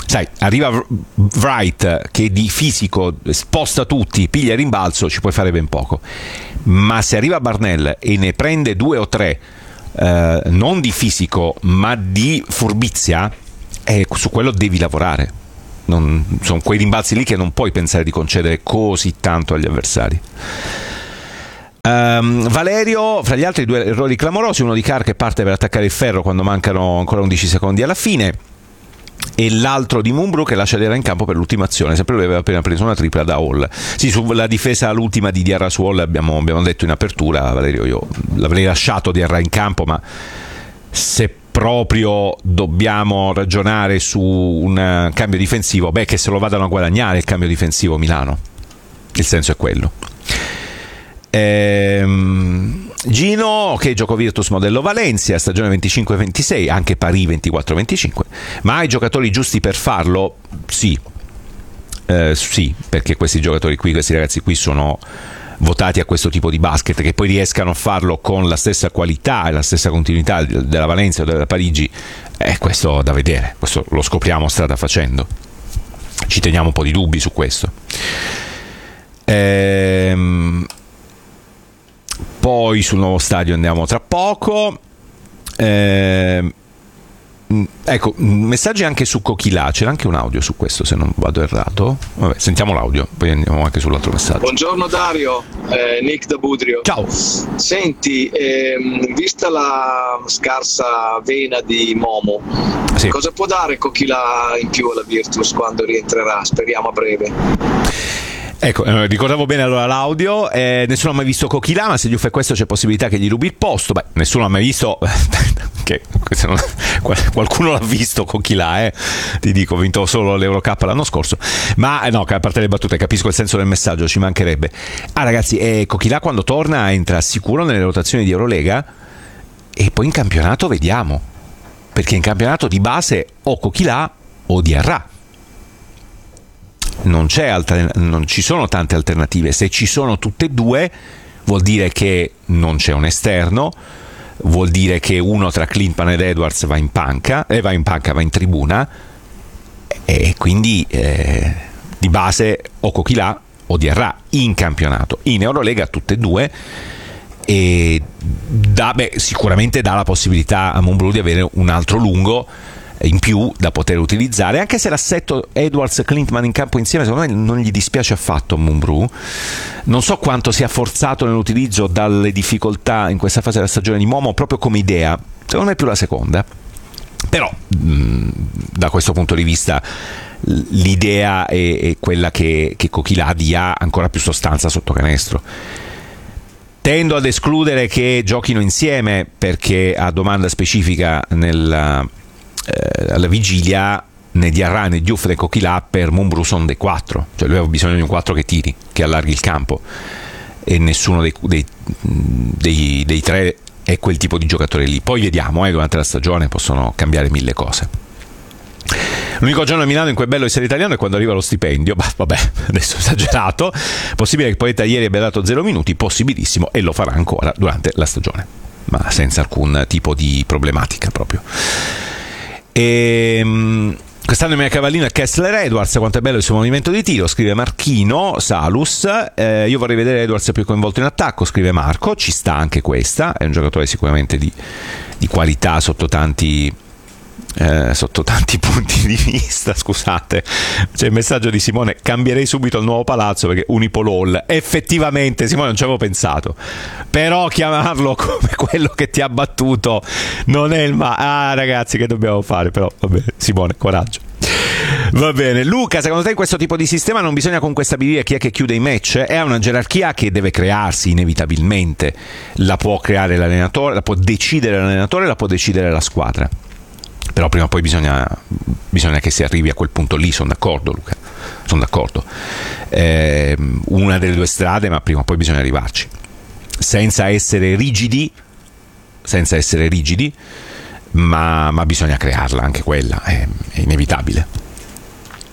sai, arriva Wright che di fisico sposta tutti, piglia il rimbalzo, ci puoi fare ben poco. Ma se arriva Barnell e ne prende due o tre, eh, non di fisico ma di furbizia, eh, su quello devi lavorare. Non, sono quei rimbalzi lì che non puoi pensare di concedere così tanto agli avversari. Um, Valerio, fra gli altri due errori clamorosi, uno di Carr che parte per attaccare il ferro quando mancano ancora undici secondi alla fine, e l'altro di Mumbrú che lascia Diarra in campo per l'ultima azione. Sempre lui aveva appena preso una tripla da Hall. Sì, sulla difesa l'ultima di Diarra su Hall abbiamo, abbiamo detto in apertura, Valerio, io l'avrei lasciato Diarra in campo, ma se proprio dobbiamo ragionare su un cambio difensivo, beh, che se lo vadano a guadagnare il cambio difensivo Milano, il senso è quello. Ehm, Gino, che gioco Virtus modello Valencia, stagione venticinque ventisei, anche Parì ventiquattro venticinque, ma hai giocatori giusti per farlo? Sì, eh, sì, perché questi giocatori qui, questi ragazzi qui sono votati a questo tipo di basket. Che poi riescano a farlo con la stessa qualità e la stessa continuità della Valencia o della Parigi, eh, questo da vedere, questo lo scopriamo strada facendo, ci teniamo un po' di dubbi su questo. Ehm Poi sul nuovo stadio andiamo tra poco. Eh, ecco, messaggi anche su Coquilà. C'era anche un audio su questo, se non vado errato. Vabbè, sentiamo l'audio, poi andiamo anche sull'altro messaggio. Buongiorno Dario, eh, Nick da Budrio. Ciao. Senti, ehm, vista la scarsa vena di Momo, sì, cosa può dare Coquilà in più alla Virtus quando rientrerà? Speriamo a breve. Ecco, eh, ricordavo bene allora l'audio. Eh, nessuno ha mai visto Coquilà, ma se gli fai questo c'è possibilità che gli rubi il posto. Beh, nessuno ha mai visto che non, qualcuno l'ha visto Coquilà, eh. Ti dico, ho vinto solo l'Eurocup l'anno scorso. Ma no, a parte le battute, capisco il senso del messaggio, ci mancherebbe. Ah ragazzi, eh, Coquilà quando torna entra sicuro nelle rotazioni di Eurolega, e poi in campionato vediamo, perché in campionato di base o Coquilà o Diarra. Non, c'è alter- non ci sono tante alternative. Se ci sono tutte e due, vuol dire che non c'è un esterno, vuol dire che uno tra Klinsmann ed Edwards va in panca, e eh, va in panca, va in tribuna, e quindi eh, di base o Coquilà o Diarra in campionato. In Eurolega tutte e due, e dà, beh, sicuramente dà la possibilità a Mumbrú di avere un altro lungo in più da poter utilizzare, anche se l'assetto Edwards-Klinsmann in campo insieme secondo me non gli dispiace affatto a Mumbrú. Non so quanto sia forzato nell'utilizzo dalle difficoltà in questa fase della stagione di Momo, proprio come idea secondo me è più la seconda, però mh, da questo punto di vista l'idea è, è quella che, che Coquilà dia ancora più sostanza sotto canestro. Tendo ad escludere che giochino insieme, perché a domanda specifica nel Eh, alla vigilia né Diarra né Diouf né Coquilà per Mumbrú sono dei quattro, cioè lui aveva bisogno di un quattro che tiri, che allarghi il campo, e nessuno dei, dei, dei, dei tre è quel tipo di giocatore lì. Poi vediamo, eh, durante la stagione possono cambiare mille cose. L'unico giorno a Milano in cui è bello essere italiano è quando arriva lo stipendio. Bah, vabbè, adesso esagerato. Possibile che il poeta ieri abbia dato zero minuti? Possibilissimo, e lo farà ancora durante la stagione, ma senza alcun tipo di problematica proprio. E, um, quest'anno il mio cavallino è Kessler Edwards. Quanto è bello il suo movimento di tiro, scrive Marchino Salus. Eh, io vorrei vedere Edwards più coinvolto in attacco, scrive Marco. Ci sta anche questa, è un giocatore sicuramente di, di qualità sotto tanti eh, sotto tanti punti di vista. Scusate, c'è il messaggio di Simone: cambierei subito il nuovo palazzo perché Unipol Hall. Effettivamente Simone, non ci avevo pensato, però chiamarlo come quello che ti ha battuto non è il ma ah ragazzi, che dobbiamo fare? Però va bene Simone, coraggio. Va bene. Luca, secondo te in questo tipo di sistema non bisogna comunque stabilire chi è che chiude i match? È una gerarchia che deve crearsi inevitabilmente, la può creare l'allenatore, la può decidere l'allenatore, la può decidere la squadra, però prima o poi bisogna, bisogna che si arrivi a quel punto lì. Sono d'accordo Luca, sono d'accordo, eh, una delle due strade, ma prima o poi bisogna arrivarci senza essere rigidi senza essere rigidi ma, ma bisogna crearla anche quella, è, è inevitabile.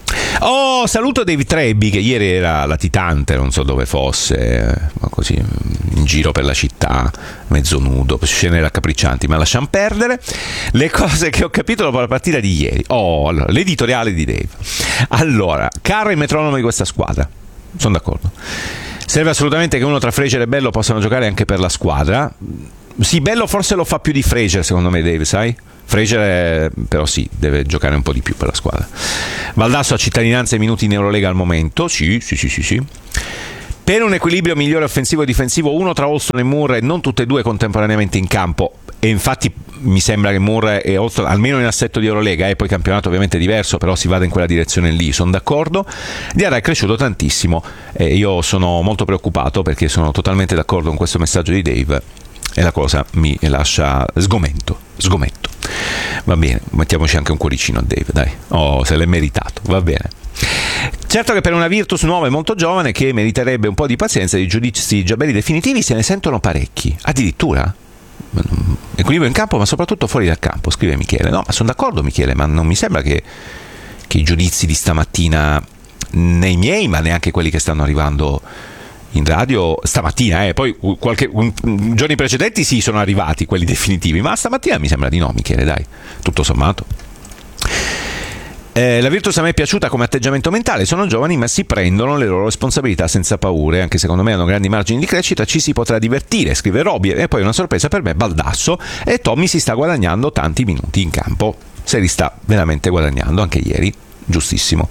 Oh, saluto Dave Trebbi, che ieri era latitante, non so dove fosse, ma così in giro per la città, mezzo nudo, scene raccapriccianti, ma lasciamo perdere le cose che ho capito dopo la partita di ieri. Oh, allora, l'editoriale di Dave. Allora, caro il metronomo di questa squadra, sono d'accordo. Serve assolutamente che uno tra Fraser e Bello possano giocare anche per la squadra. Sì, Bello forse lo fa più di Fraser, secondo me, Dave, sai? Fraser è, però sì, deve giocare un po' di più per la squadra. Valdasso ha cittadinanza e minuti in Eurolega al momento, sì, sì, sì, sì, sì. Per un equilibrio migliore offensivo e difensivo, uno tra Olson e Moore, non tutte e due contemporaneamente in campo, e infatti mi sembra che Moore e Olson, almeno in assetto di Eurolega, e eh, poi campionato ovviamente diverso, però si vada in quella direzione lì, sono d'accordo. Diarra è cresciuto tantissimo e io sono molto preoccupato perché sono totalmente d'accordo con questo messaggio di Dave e la cosa mi lascia sgomento, sgometto. Va bene, mettiamoci anche un cuoricino a Dave, dai. Oh, se l'è meritato, va bene. Certo che per una Virtus nuova e molto giovane, che meriterebbe un po' di pazienza, i giudizi già belli definitivi se ne sentono parecchi. Addirittura? Equilibrio in campo, ma soprattutto fuori dal campo, scrive Michele. No, ma sono d'accordo, Michele, ma non mi sembra che, che i giudizi di stamattina, né i miei, ma neanche quelli che stanno arrivando in radio stamattina, eh, poi qualche un, un, giorni precedenti sì sono arrivati quelli definitivi, ma stamattina mi sembra di no, Michele, dai, tutto sommato. Eh, la Virtus a me è piaciuta come atteggiamento mentale, sono giovani ma si prendono le loro responsabilità senza paure, anche secondo me hanno grandi margini di crescita, ci si potrà divertire, scrive Roby. E poi una sorpresa per me, Baldasso, e Tommy si sta guadagnando tanti minuti in campo, se li sta veramente guadagnando, anche ieri, giustissimo.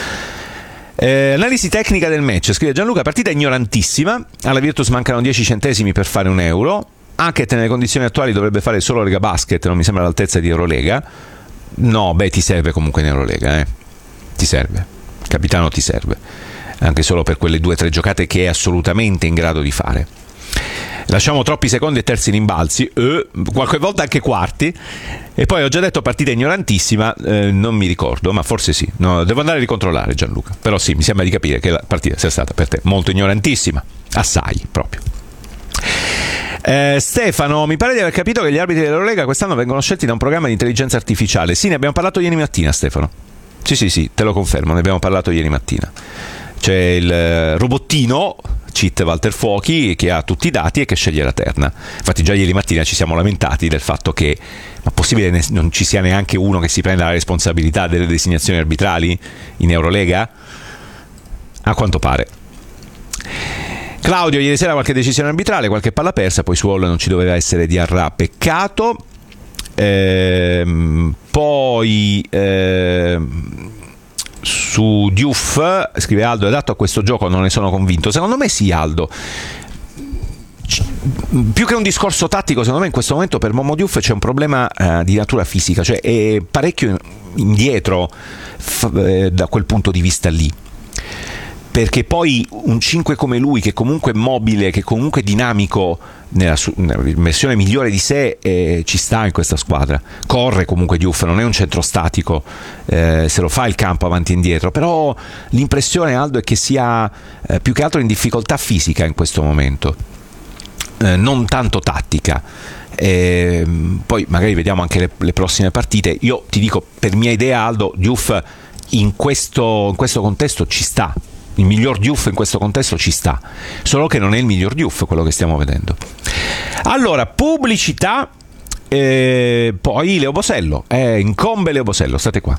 Eh, analisi tecnica del match, scrive Gianluca, partita ignorantissima, alla Virtus mancano dieci centesimi per fare un euro, anche nelle condizioni attuali dovrebbe fare solo Lega Basket, non mi sembra all'altezza di Eurolega. No, beh, ti serve comunque in Eurolega, eh? Ti serve, capitano, ti serve, anche solo per quelle due o tre giocate che è assolutamente in grado di fare. Lasciamo troppi secondi e terzi rimbalzi, eh, qualche volta anche quarti, e poi ho già detto partita ignorantissima, eh, non mi ricordo, ma forse sì, no, devo andare a ricontrollare, Gianluca, però sì, mi sembra di capire che la partita sia stata per te molto ignorantissima, assai proprio. Eh, Stefano, mi pare di aver capito che gli arbitri dell'Eurolega quest'anno vengono scelti da un programma di intelligenza artificiale. Sì, ne abbiamo parlato ieri mattina, Stefano. Sì, sì, sì, te lo confermo, ne abbiamo parlato ieri mattina. C'è il robottino, cheat Walter Fuochi, che ha tutti i dati e che sceglie la terna. Infatti già ieri mattina ci siamo lamentati del fatto che ma possibile non ci sia neanche uno che si prenda la responsabilità delle designazioni arbitrali in Eurolega? A quanto pare. Claudio, ieri sera qualche decisione arbitrale, qualche palla persa, poi su Hall non ci doveva essere Diarra, peccato. Ehm, poi ehm, su Diouf, scrive Aldo, adatto a questo gioco, non ne sono convinto. Secondo me sì, Aldo. Più che un discorso tattico, secondo me in questo momento per Momo Diouf c'è un problema eh, di natura fisica, cioè è parecchio indietro f- eh, da quel punto di vista lì. Perché poi un cinque come lui, che comunque è mobile, che comunque è dinamico nella, su- nella versione migliore di sé, eh, ci sta in questa squadra. Corre comunque Diouf, non è un centro statico, eh, se lo fa il campo avanti e indietro, però l'impressione, Aldo, è che sia eh, più che altro in difficoltà fisica in questo momento, eh, non tanto tattica. Eh, poi magari vediamo anche le, le prossime partite. Io ti dico, per mia idea, Aldo, Diouf in questo, in questo contesto ci sta. Il miglior Diouf in questo contesto ci sta, solo che non è il miglior Diouf quello che stiamo vedendo. Allora, pubblicità, e poi Leo Bosello, eh, incombe Leo Bosello, state qua.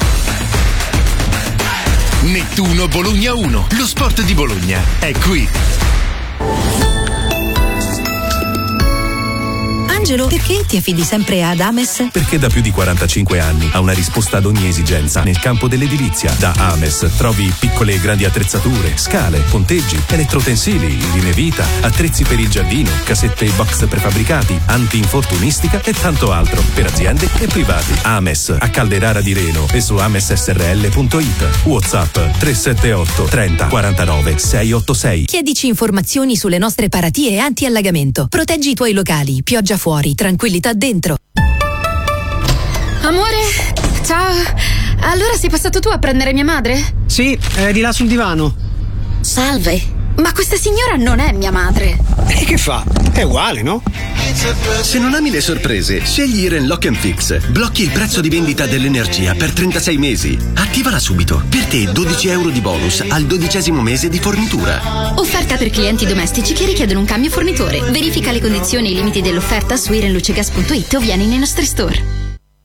Nettuno Bologna uno, lo sport di Bologna è qui. Angelo, perché ti affidi sempre ad Ames? Perché da più di quarantacinque anni ha una risposta ad ogni esigenza nel campo dell'edilizia. Da Ames trovi piccole e grandi attrezzature, scale, ponteggi, elettrotensili, linee vita, attrezzi per il giardino, casette e box prefabbricati, anti-infortunistica e tanto altro per aziende e privati. Ames a Calderara di Reno e su ames s r l punto i t. WhatsApp tre sette otto trenta quarantanove seicentottantasei. Chiedici informazioni sulle nostre paratie anti-allagamento. Proteggi i tuoi locali, pioggia fuori, tranquillità dentro. Amore, ciao. Allora sei passato tu a prendere mia madre? Sì, è di là sul divano. Salve, Ma questa signora non è mia madre. E che fa? È uguale, no? Se non ami le sorprese, scegli Iren Lock and Fix. Blocchi il prezzo di vendita dell'energia per trentasei mesi. Attivala subito. Per te dodici euro di bonus al dodicesimo mese di fornitura. Offerta per clienti domestici che richiedono un cambio fornitore. Verifica le condizioni e i limiti dell'offerta su irenlucegas punto it o vieni nei nostri store.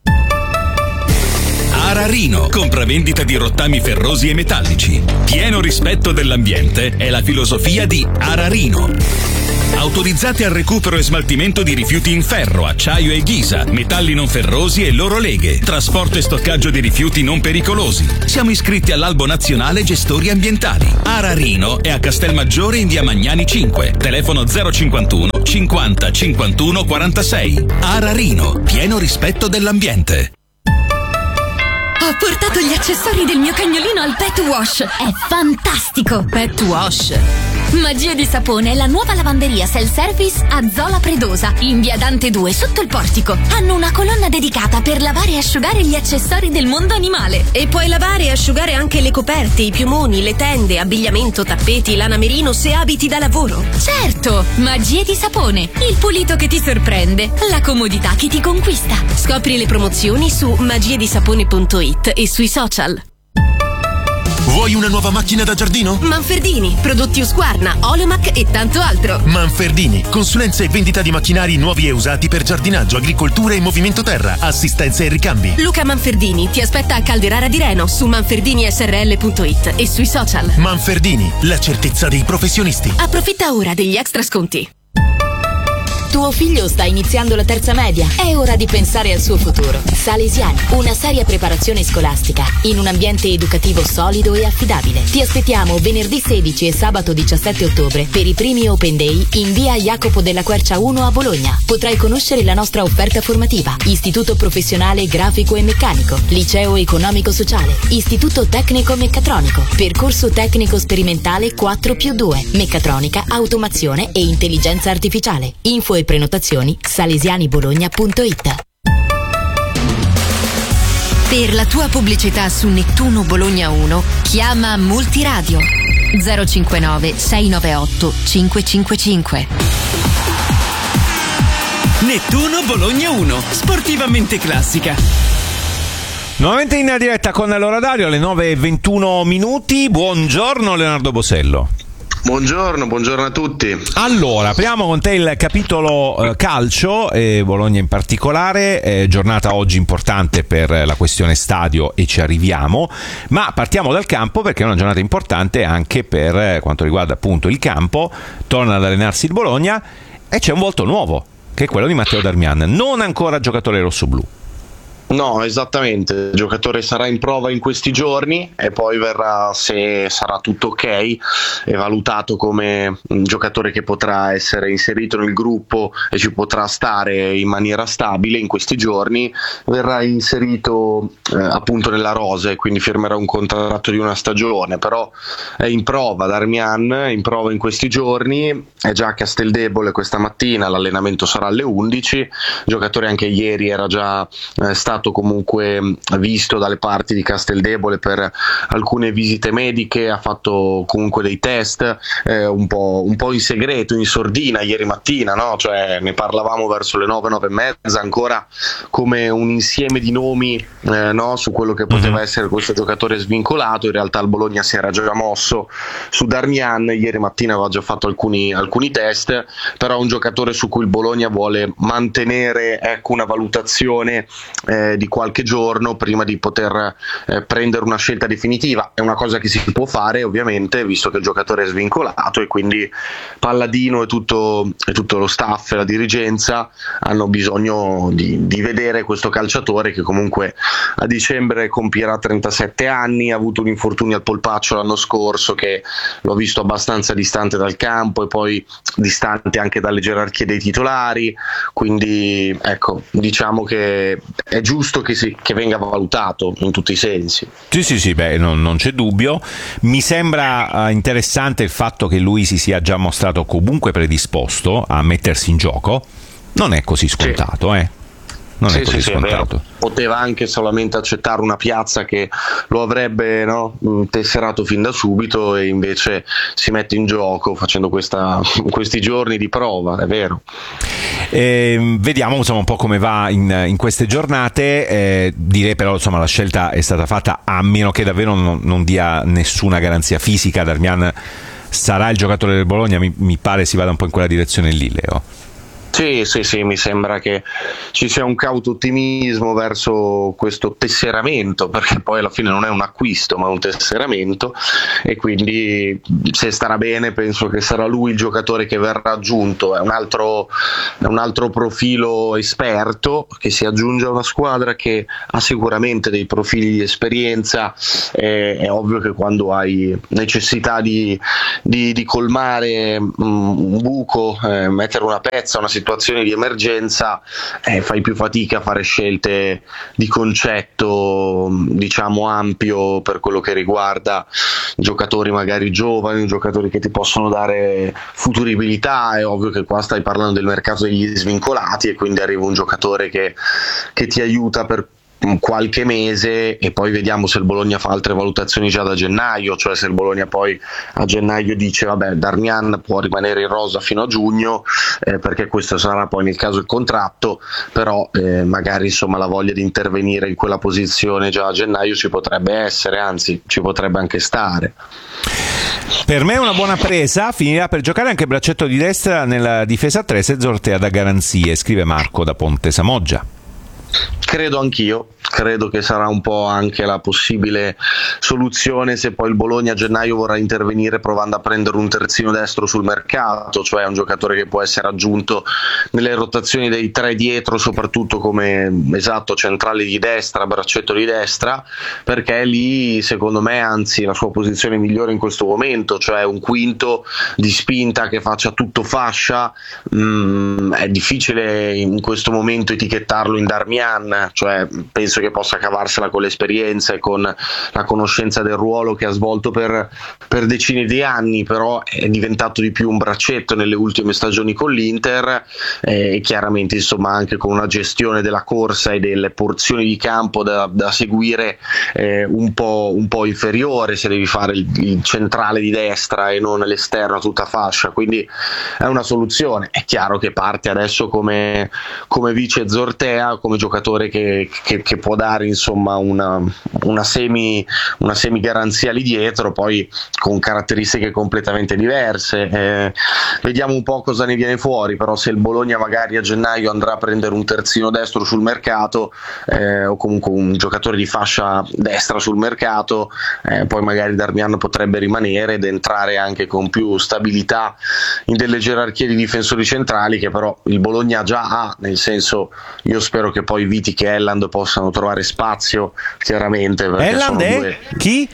Ararino, compravendita di rottami ferrosi e metallici. Pieno rispetto dell'ambiente è la filosofia di Ararino. Autorizzati al recupero e smaltimento di rifiuti in ferro, acciaio e ghisa, metalli non ferrosi e loro leghe, trasporto e stoccaggio di rifiuti non pericolosi. Siamo iscritti all'Albo Nazionale Gestori Ambientali. Ararino è a Castelmaggiore in via Magnani cinque, telefono zero cinquantuno cinquanta cinquantuno quarantasei. Ararino, pieno rispetto dell'ambiente. Ho portato gli accessori del mio cagnolino al Pet Wash. È fantastico! Pet Wash? Magia di sapone è la nuova lavanderia self-service a Zola Predosa, in via Dante due, sotto il portico. Hanno una colonna dedicata per lavare e asciugare gli accessori del mondo animale. E puoi lavare e asciugare anche le coperte, i piumoni, le tende, abbigliamento, tappeti, lana merino se abiti da lavoro. Certo! Magie di sapone, il pulito che ti sorprende, la comodità che ti conquista. Scopri le promozioni su magiedisapone punto it e sui social. Vuoi una nuova macchina da giardino? Manfredini, prodotti Husqvarna, Oleomac e tanto altro. Manfredini, consulenza e vendita di macchinari nuovi e usati per giardinaggio, agricoltura e movimento terra, assistenza e ricambi. Luca Manfredini ti aspetta a Calderara di Reno su manferdini s r l punto it e sui social. Manfredini, la certezza dei professionisti. Approfitta ora degli extra sconti. Tuo figlio sta iniziando la terza media. È ora di pensare al suo futuro. Salesiani, una seria preparazione scolastica in un ambiente educativo solido e affidabile. Ti aspettiamo venerdì sedici e sabato diciassette ottobre per i primi Open Day in via Jacopo della Quercia uno a Bologna. Potrai conoscere la nostra offerta formativa. Istituto Professionale Grafico e Meccanico, Liceo Economico Sociale, Istituto Tecnico Meccatronico, Percorso Tecnico Sperimentale quattro più due, Meccatronica, Automazione e Intelligenza Artificiale. Info e prenotazioni salesianibologna punto it. Per la tua pubblicità su Nettuno Bologna uno chiama Multiradio zero cinquantanove sei novantaotto cinquecentocinquantacinque. Nettuno Bologna uno, sportivamente classica. Nuovamente in diretta con l'ora Dario alle nove e ventuno minuti. Buongiorno Leonardo Bosello. Buongiorno, buongiorno a tutti. Allora, apriamo con te il capitolo eh, calcio, eh, Bologna in particolare, eh, giornata oggi importante per la questione stadio e ci arriviamo, ma partiamo dal campo perché è una giornata importante anche per eh, quanto riguarda appunto il campo. Torna ad allenarsi il Bologna e c'è un volto nuovo, che è quello di Matteo Darmian, non ancora giocatore rossoblu. No, esattamente, il giocatore sarà in prova in questi giorni e poi verrà, se sarà tutto ok, è valutato come un giocatore che potrà essere inserito nel gruppo e ci potrà stare in maniera stabile in questi giorni, verrà inserito eh, appunto nella rosa e quindi firmerà un contratto di una stagione, però è in prova Darmian, è in prova in questi giorni, è già a Casteldebole questa mattina, l'allenamento sarà alle undici, il giocatore anche ieri era già eh, stato comunque visto dalle parti di Casteldebole per alcune visite mediche, ha fatto comunque dei test eh, un po', un po' in segreto, in sordina ieri mattina, no? Cioè ne parlavamo verso le nove, nove e mezza, ancora come un insieme di nomi eh, no? Su quello che poteva essere questo giocatore svincolato. In realtà il Bologna si era già mosso su Darmian, ieri mattina aveva già fatto alcuni, alcuni test, però è un giocatore su cui il Bologna vuole mantenere ecco, una valutazione eh, di qualche giorno prima di poter eh, prendere una scelta definitiva. È una cosa che si può fare ovviamente visto che il giocatore è svincolato e quindi Palladino e tutto, e tutto lo staff e la dirigenza hanno bisogno di, di vedere questo calciatore che comunque a dicembre compierà trentasette anni, ha avuto un infortunio al polpaccio l'anno scorso che l'ho visto abbastanza distante dal campo e poi distante anche dalle gerarchie dei titolari, quindi ecco, diciamo che è giusto che, si, che venga valutato in tutti i sensi. Sì, sì, sì, beh, non, non c'è dubbio. Mi sembra uh, interessante il fatto che lui si sia già mostrato comunque predisposto a mettersi in gioco. Non è così scontato, sì. eh. non sì, è così sì, scontato. Sì, poteva anche solamente accettare una piazza che lo avrebbe, no, tesserato fin da subito, e invece si mette in gioco facendo questa, questi giorni di prova, è vero. Eh, vediamo insomma un po' come va in, in queste giornate. Eh, direi però insomma la scelta è stata fatta, a meno che davvero non, non dia nessuna garanzia fisica. Darmian sarà il giocatore del Bologna, mi, mi pare si vada un po' in quella direzione lì, Leo. Sì, sì, sì, mi sembra che ci sia un cauto ottimismo verso questo tesseramento, perché poi alla fine non è un acquisto ma un tesseramento, e quindi se starà bene penso che sarà lui il giocatore che verrà aggiunto. È un altro, è un altro profilo esperto che si aggiunge a una squadra che ha sicuramente dei profili di esperienza. È, è ovvio che quando hai necessità di, di, di colmare um, un buco, eh, mettere una pezza, una situazione situazioni di emergenza, eh, fai più fatica a fare scelte di concetto, diciamo, ampio per quello che riguarda giocatori magari giovani, giocatori che ti possono dare futuribilità. È ovvio che qua stai parlando del mercato degli svincolati, e quindi arriva un giocatore che, che ti aiuta per qualche mese, e poi vediamo se il Bologna fa altre valutazioni già da gennaio, cioè se il Bologna poi a gennaio dice vabbè, Darmian può rimanere in rosa fino a giugno, eh, perché questo sarà poi nel caso il contratto, però eh, magari insomma la voglia di intervenire in quella posizione già a gennaio ci potrebbe essere, anzi ci potrebbe anche stare. Per me è una buona presa, finirà per giocare anche braccetto di destra nella difesa a tre se Zortea da garanzie, scrive Marco da Ponte Samoggia. Credo anch'io, credo che sarà un po' anche la possibile soluzione se poi il Bologna a gennaio vorrà intervenire provando a prendere un terzino destro sul mercato, cioè un giocatore che può essere aggiunto nelle rotazioni dei tre dietro, soprattutto come esatto centrale di destra, braccetto di destra, perché lì secondo me anzi la sua posizione migliore in questo momento, cioè un quinto di spinta che faccia tutto fascia. mh, è difficile in questo momento etichettarlo in Darmian, cioè penso che possa cavarsela con l'esperienza e con la conoscenza del ruolo che ha svolto per, per decine di anni, però è diventato di più un braccetto nelle ultime stagioni con l'Inter, e chiaramente insomma anche con una gestione della corsa e delle porzioni di campo da, da seguire eh, un, po', un po' inferiore se devi fare il, il centrale di destra e non l'esterno a tutta fascia, quindi è una soluzione. È chiaro che parte adesso come, come vice Zortea, come giocatore che, che, che può dare insomma una, una semi una semi garanzia lì dietro, poi con caratteristiche completamente diverse. Eh, vediamo un po' cosa ne viene fuori, però se il Bologna magari a gennaio andrà a prendere un terzino destro sul mercato, eh, o comunque un giocatore di fascia destra sul mercato, eh, poi magari Darmian potrebbe rimanere ed entrare anche con più stabilità in delle gerarchie di difensori centrali che però il Bologna già ha, nel senso, io spero che poi Vitic e Elland possano trovare spazio, chiaramente. Elland è? Due... Chi?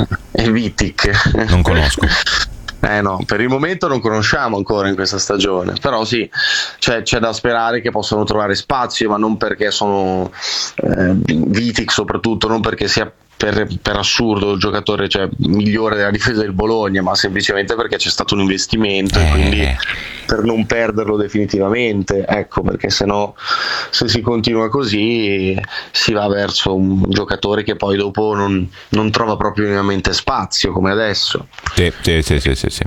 È Vitic. Non conosco. Eh no, per il momento non conosciamo ancora in questa stagione, però sì, c'è, c'è da sperare che possano trovare spazio, ma non perché sono eh, Vitic soprattutto, non perché sia per, per assurdo il giocatore cioè, migliore della difesa del Bologna, ma semplicemente perché c'è stato un investimento eh. e quindi per non perderlo definitivamente, ecco, perché sennò se si continua così si va verso un giocatore che poi dopo non, non trova proprio minimamente spazio come adesso. Sì, sì, sì, sì, sì, sì.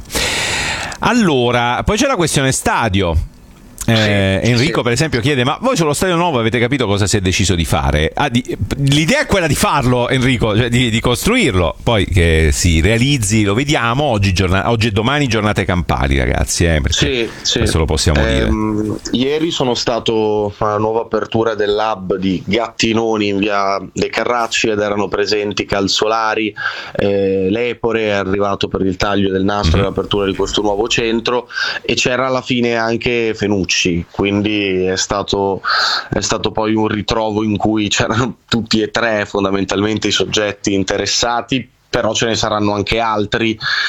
Allora, poi c'è la questione stadio. Eh, sì, Enrico sì. per esempio chiede: ma voi sullo stadio nuovo avete capito cosa si è deciso di fare? Ah, di, l'idea è quella di farlo, Enrico, cioè di, di costruirlo, poi che si realizzi lo vediamo. Oggi, giornata, oggi e domani giornate campali, ragazzi, eh, sì, sì. questo lo possiamo ehm, dire. Ieri sono stato alla nuova apertura del lab di Gattinoni in via De Carracci ed erano presenti Calzolari, eh, Lepore è arrivato per il taglio del nastro mm-hmm. all'apertura di questo nuovo centro, e c'era alla fine anche Fenucci, quindi è stato, è stato poi un ritrovo in cui c'erano tutti e tre fondamentalmente i soggetti interessati, però ce ne saranno anche altri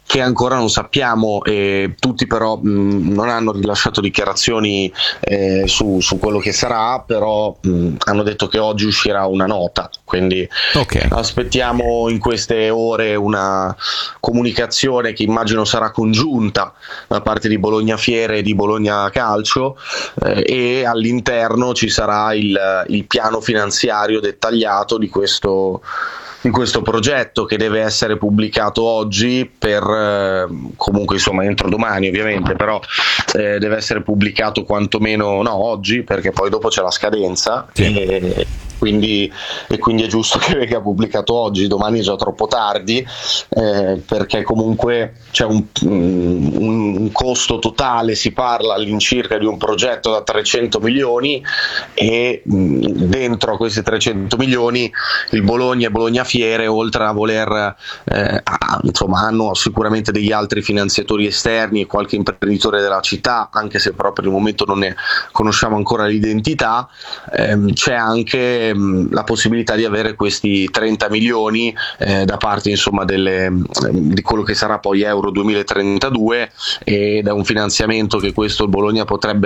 che ancora non sappiamo, e tutti però mh, non hanno rilasciato dichiarazioni eh, su, su quello che sarà, però mh, hanno detto che oggi uscirà una nota, quindi okay. aspettiamo in queste ore una comunicazione che immagino sarà congiunta da parte di Bologna Fiere e di Bologna Calcio, eh, e all'interno ci sarà il, il piano finanziario dettagliato di questo di questo progetto, che deve essere pubblicato oggi per eh, comunque insomma entro domani ovviamente, però eh, deve essere pubblicato quantomeno no oggi, perché poi dopo c'è la scadenza, sì. e, quindi, e quindi è giusto che venga pubblicato oggi. Domani è già troppo tardi, eh, perché comunque c'è un, un, un costo totale, si parla all'incirca di un progetto da trecento milioni, e mh, dentro a questi trecento milioni il Bologna e Bologna Fiere, oltre a voler eh, insomma hanno sicuramente degli altri finanziatori esterni e qualche imprenditore della città, anche se però per il momento non ne conosciamo ancora l'identità, ehm, c'è anche la possibilità di avere questi trenta milioni eh, da parte insomma delle, di quello che sarà poi Euro duemilatrentadue, e da un finanziamento che questo il Bologna potrebbe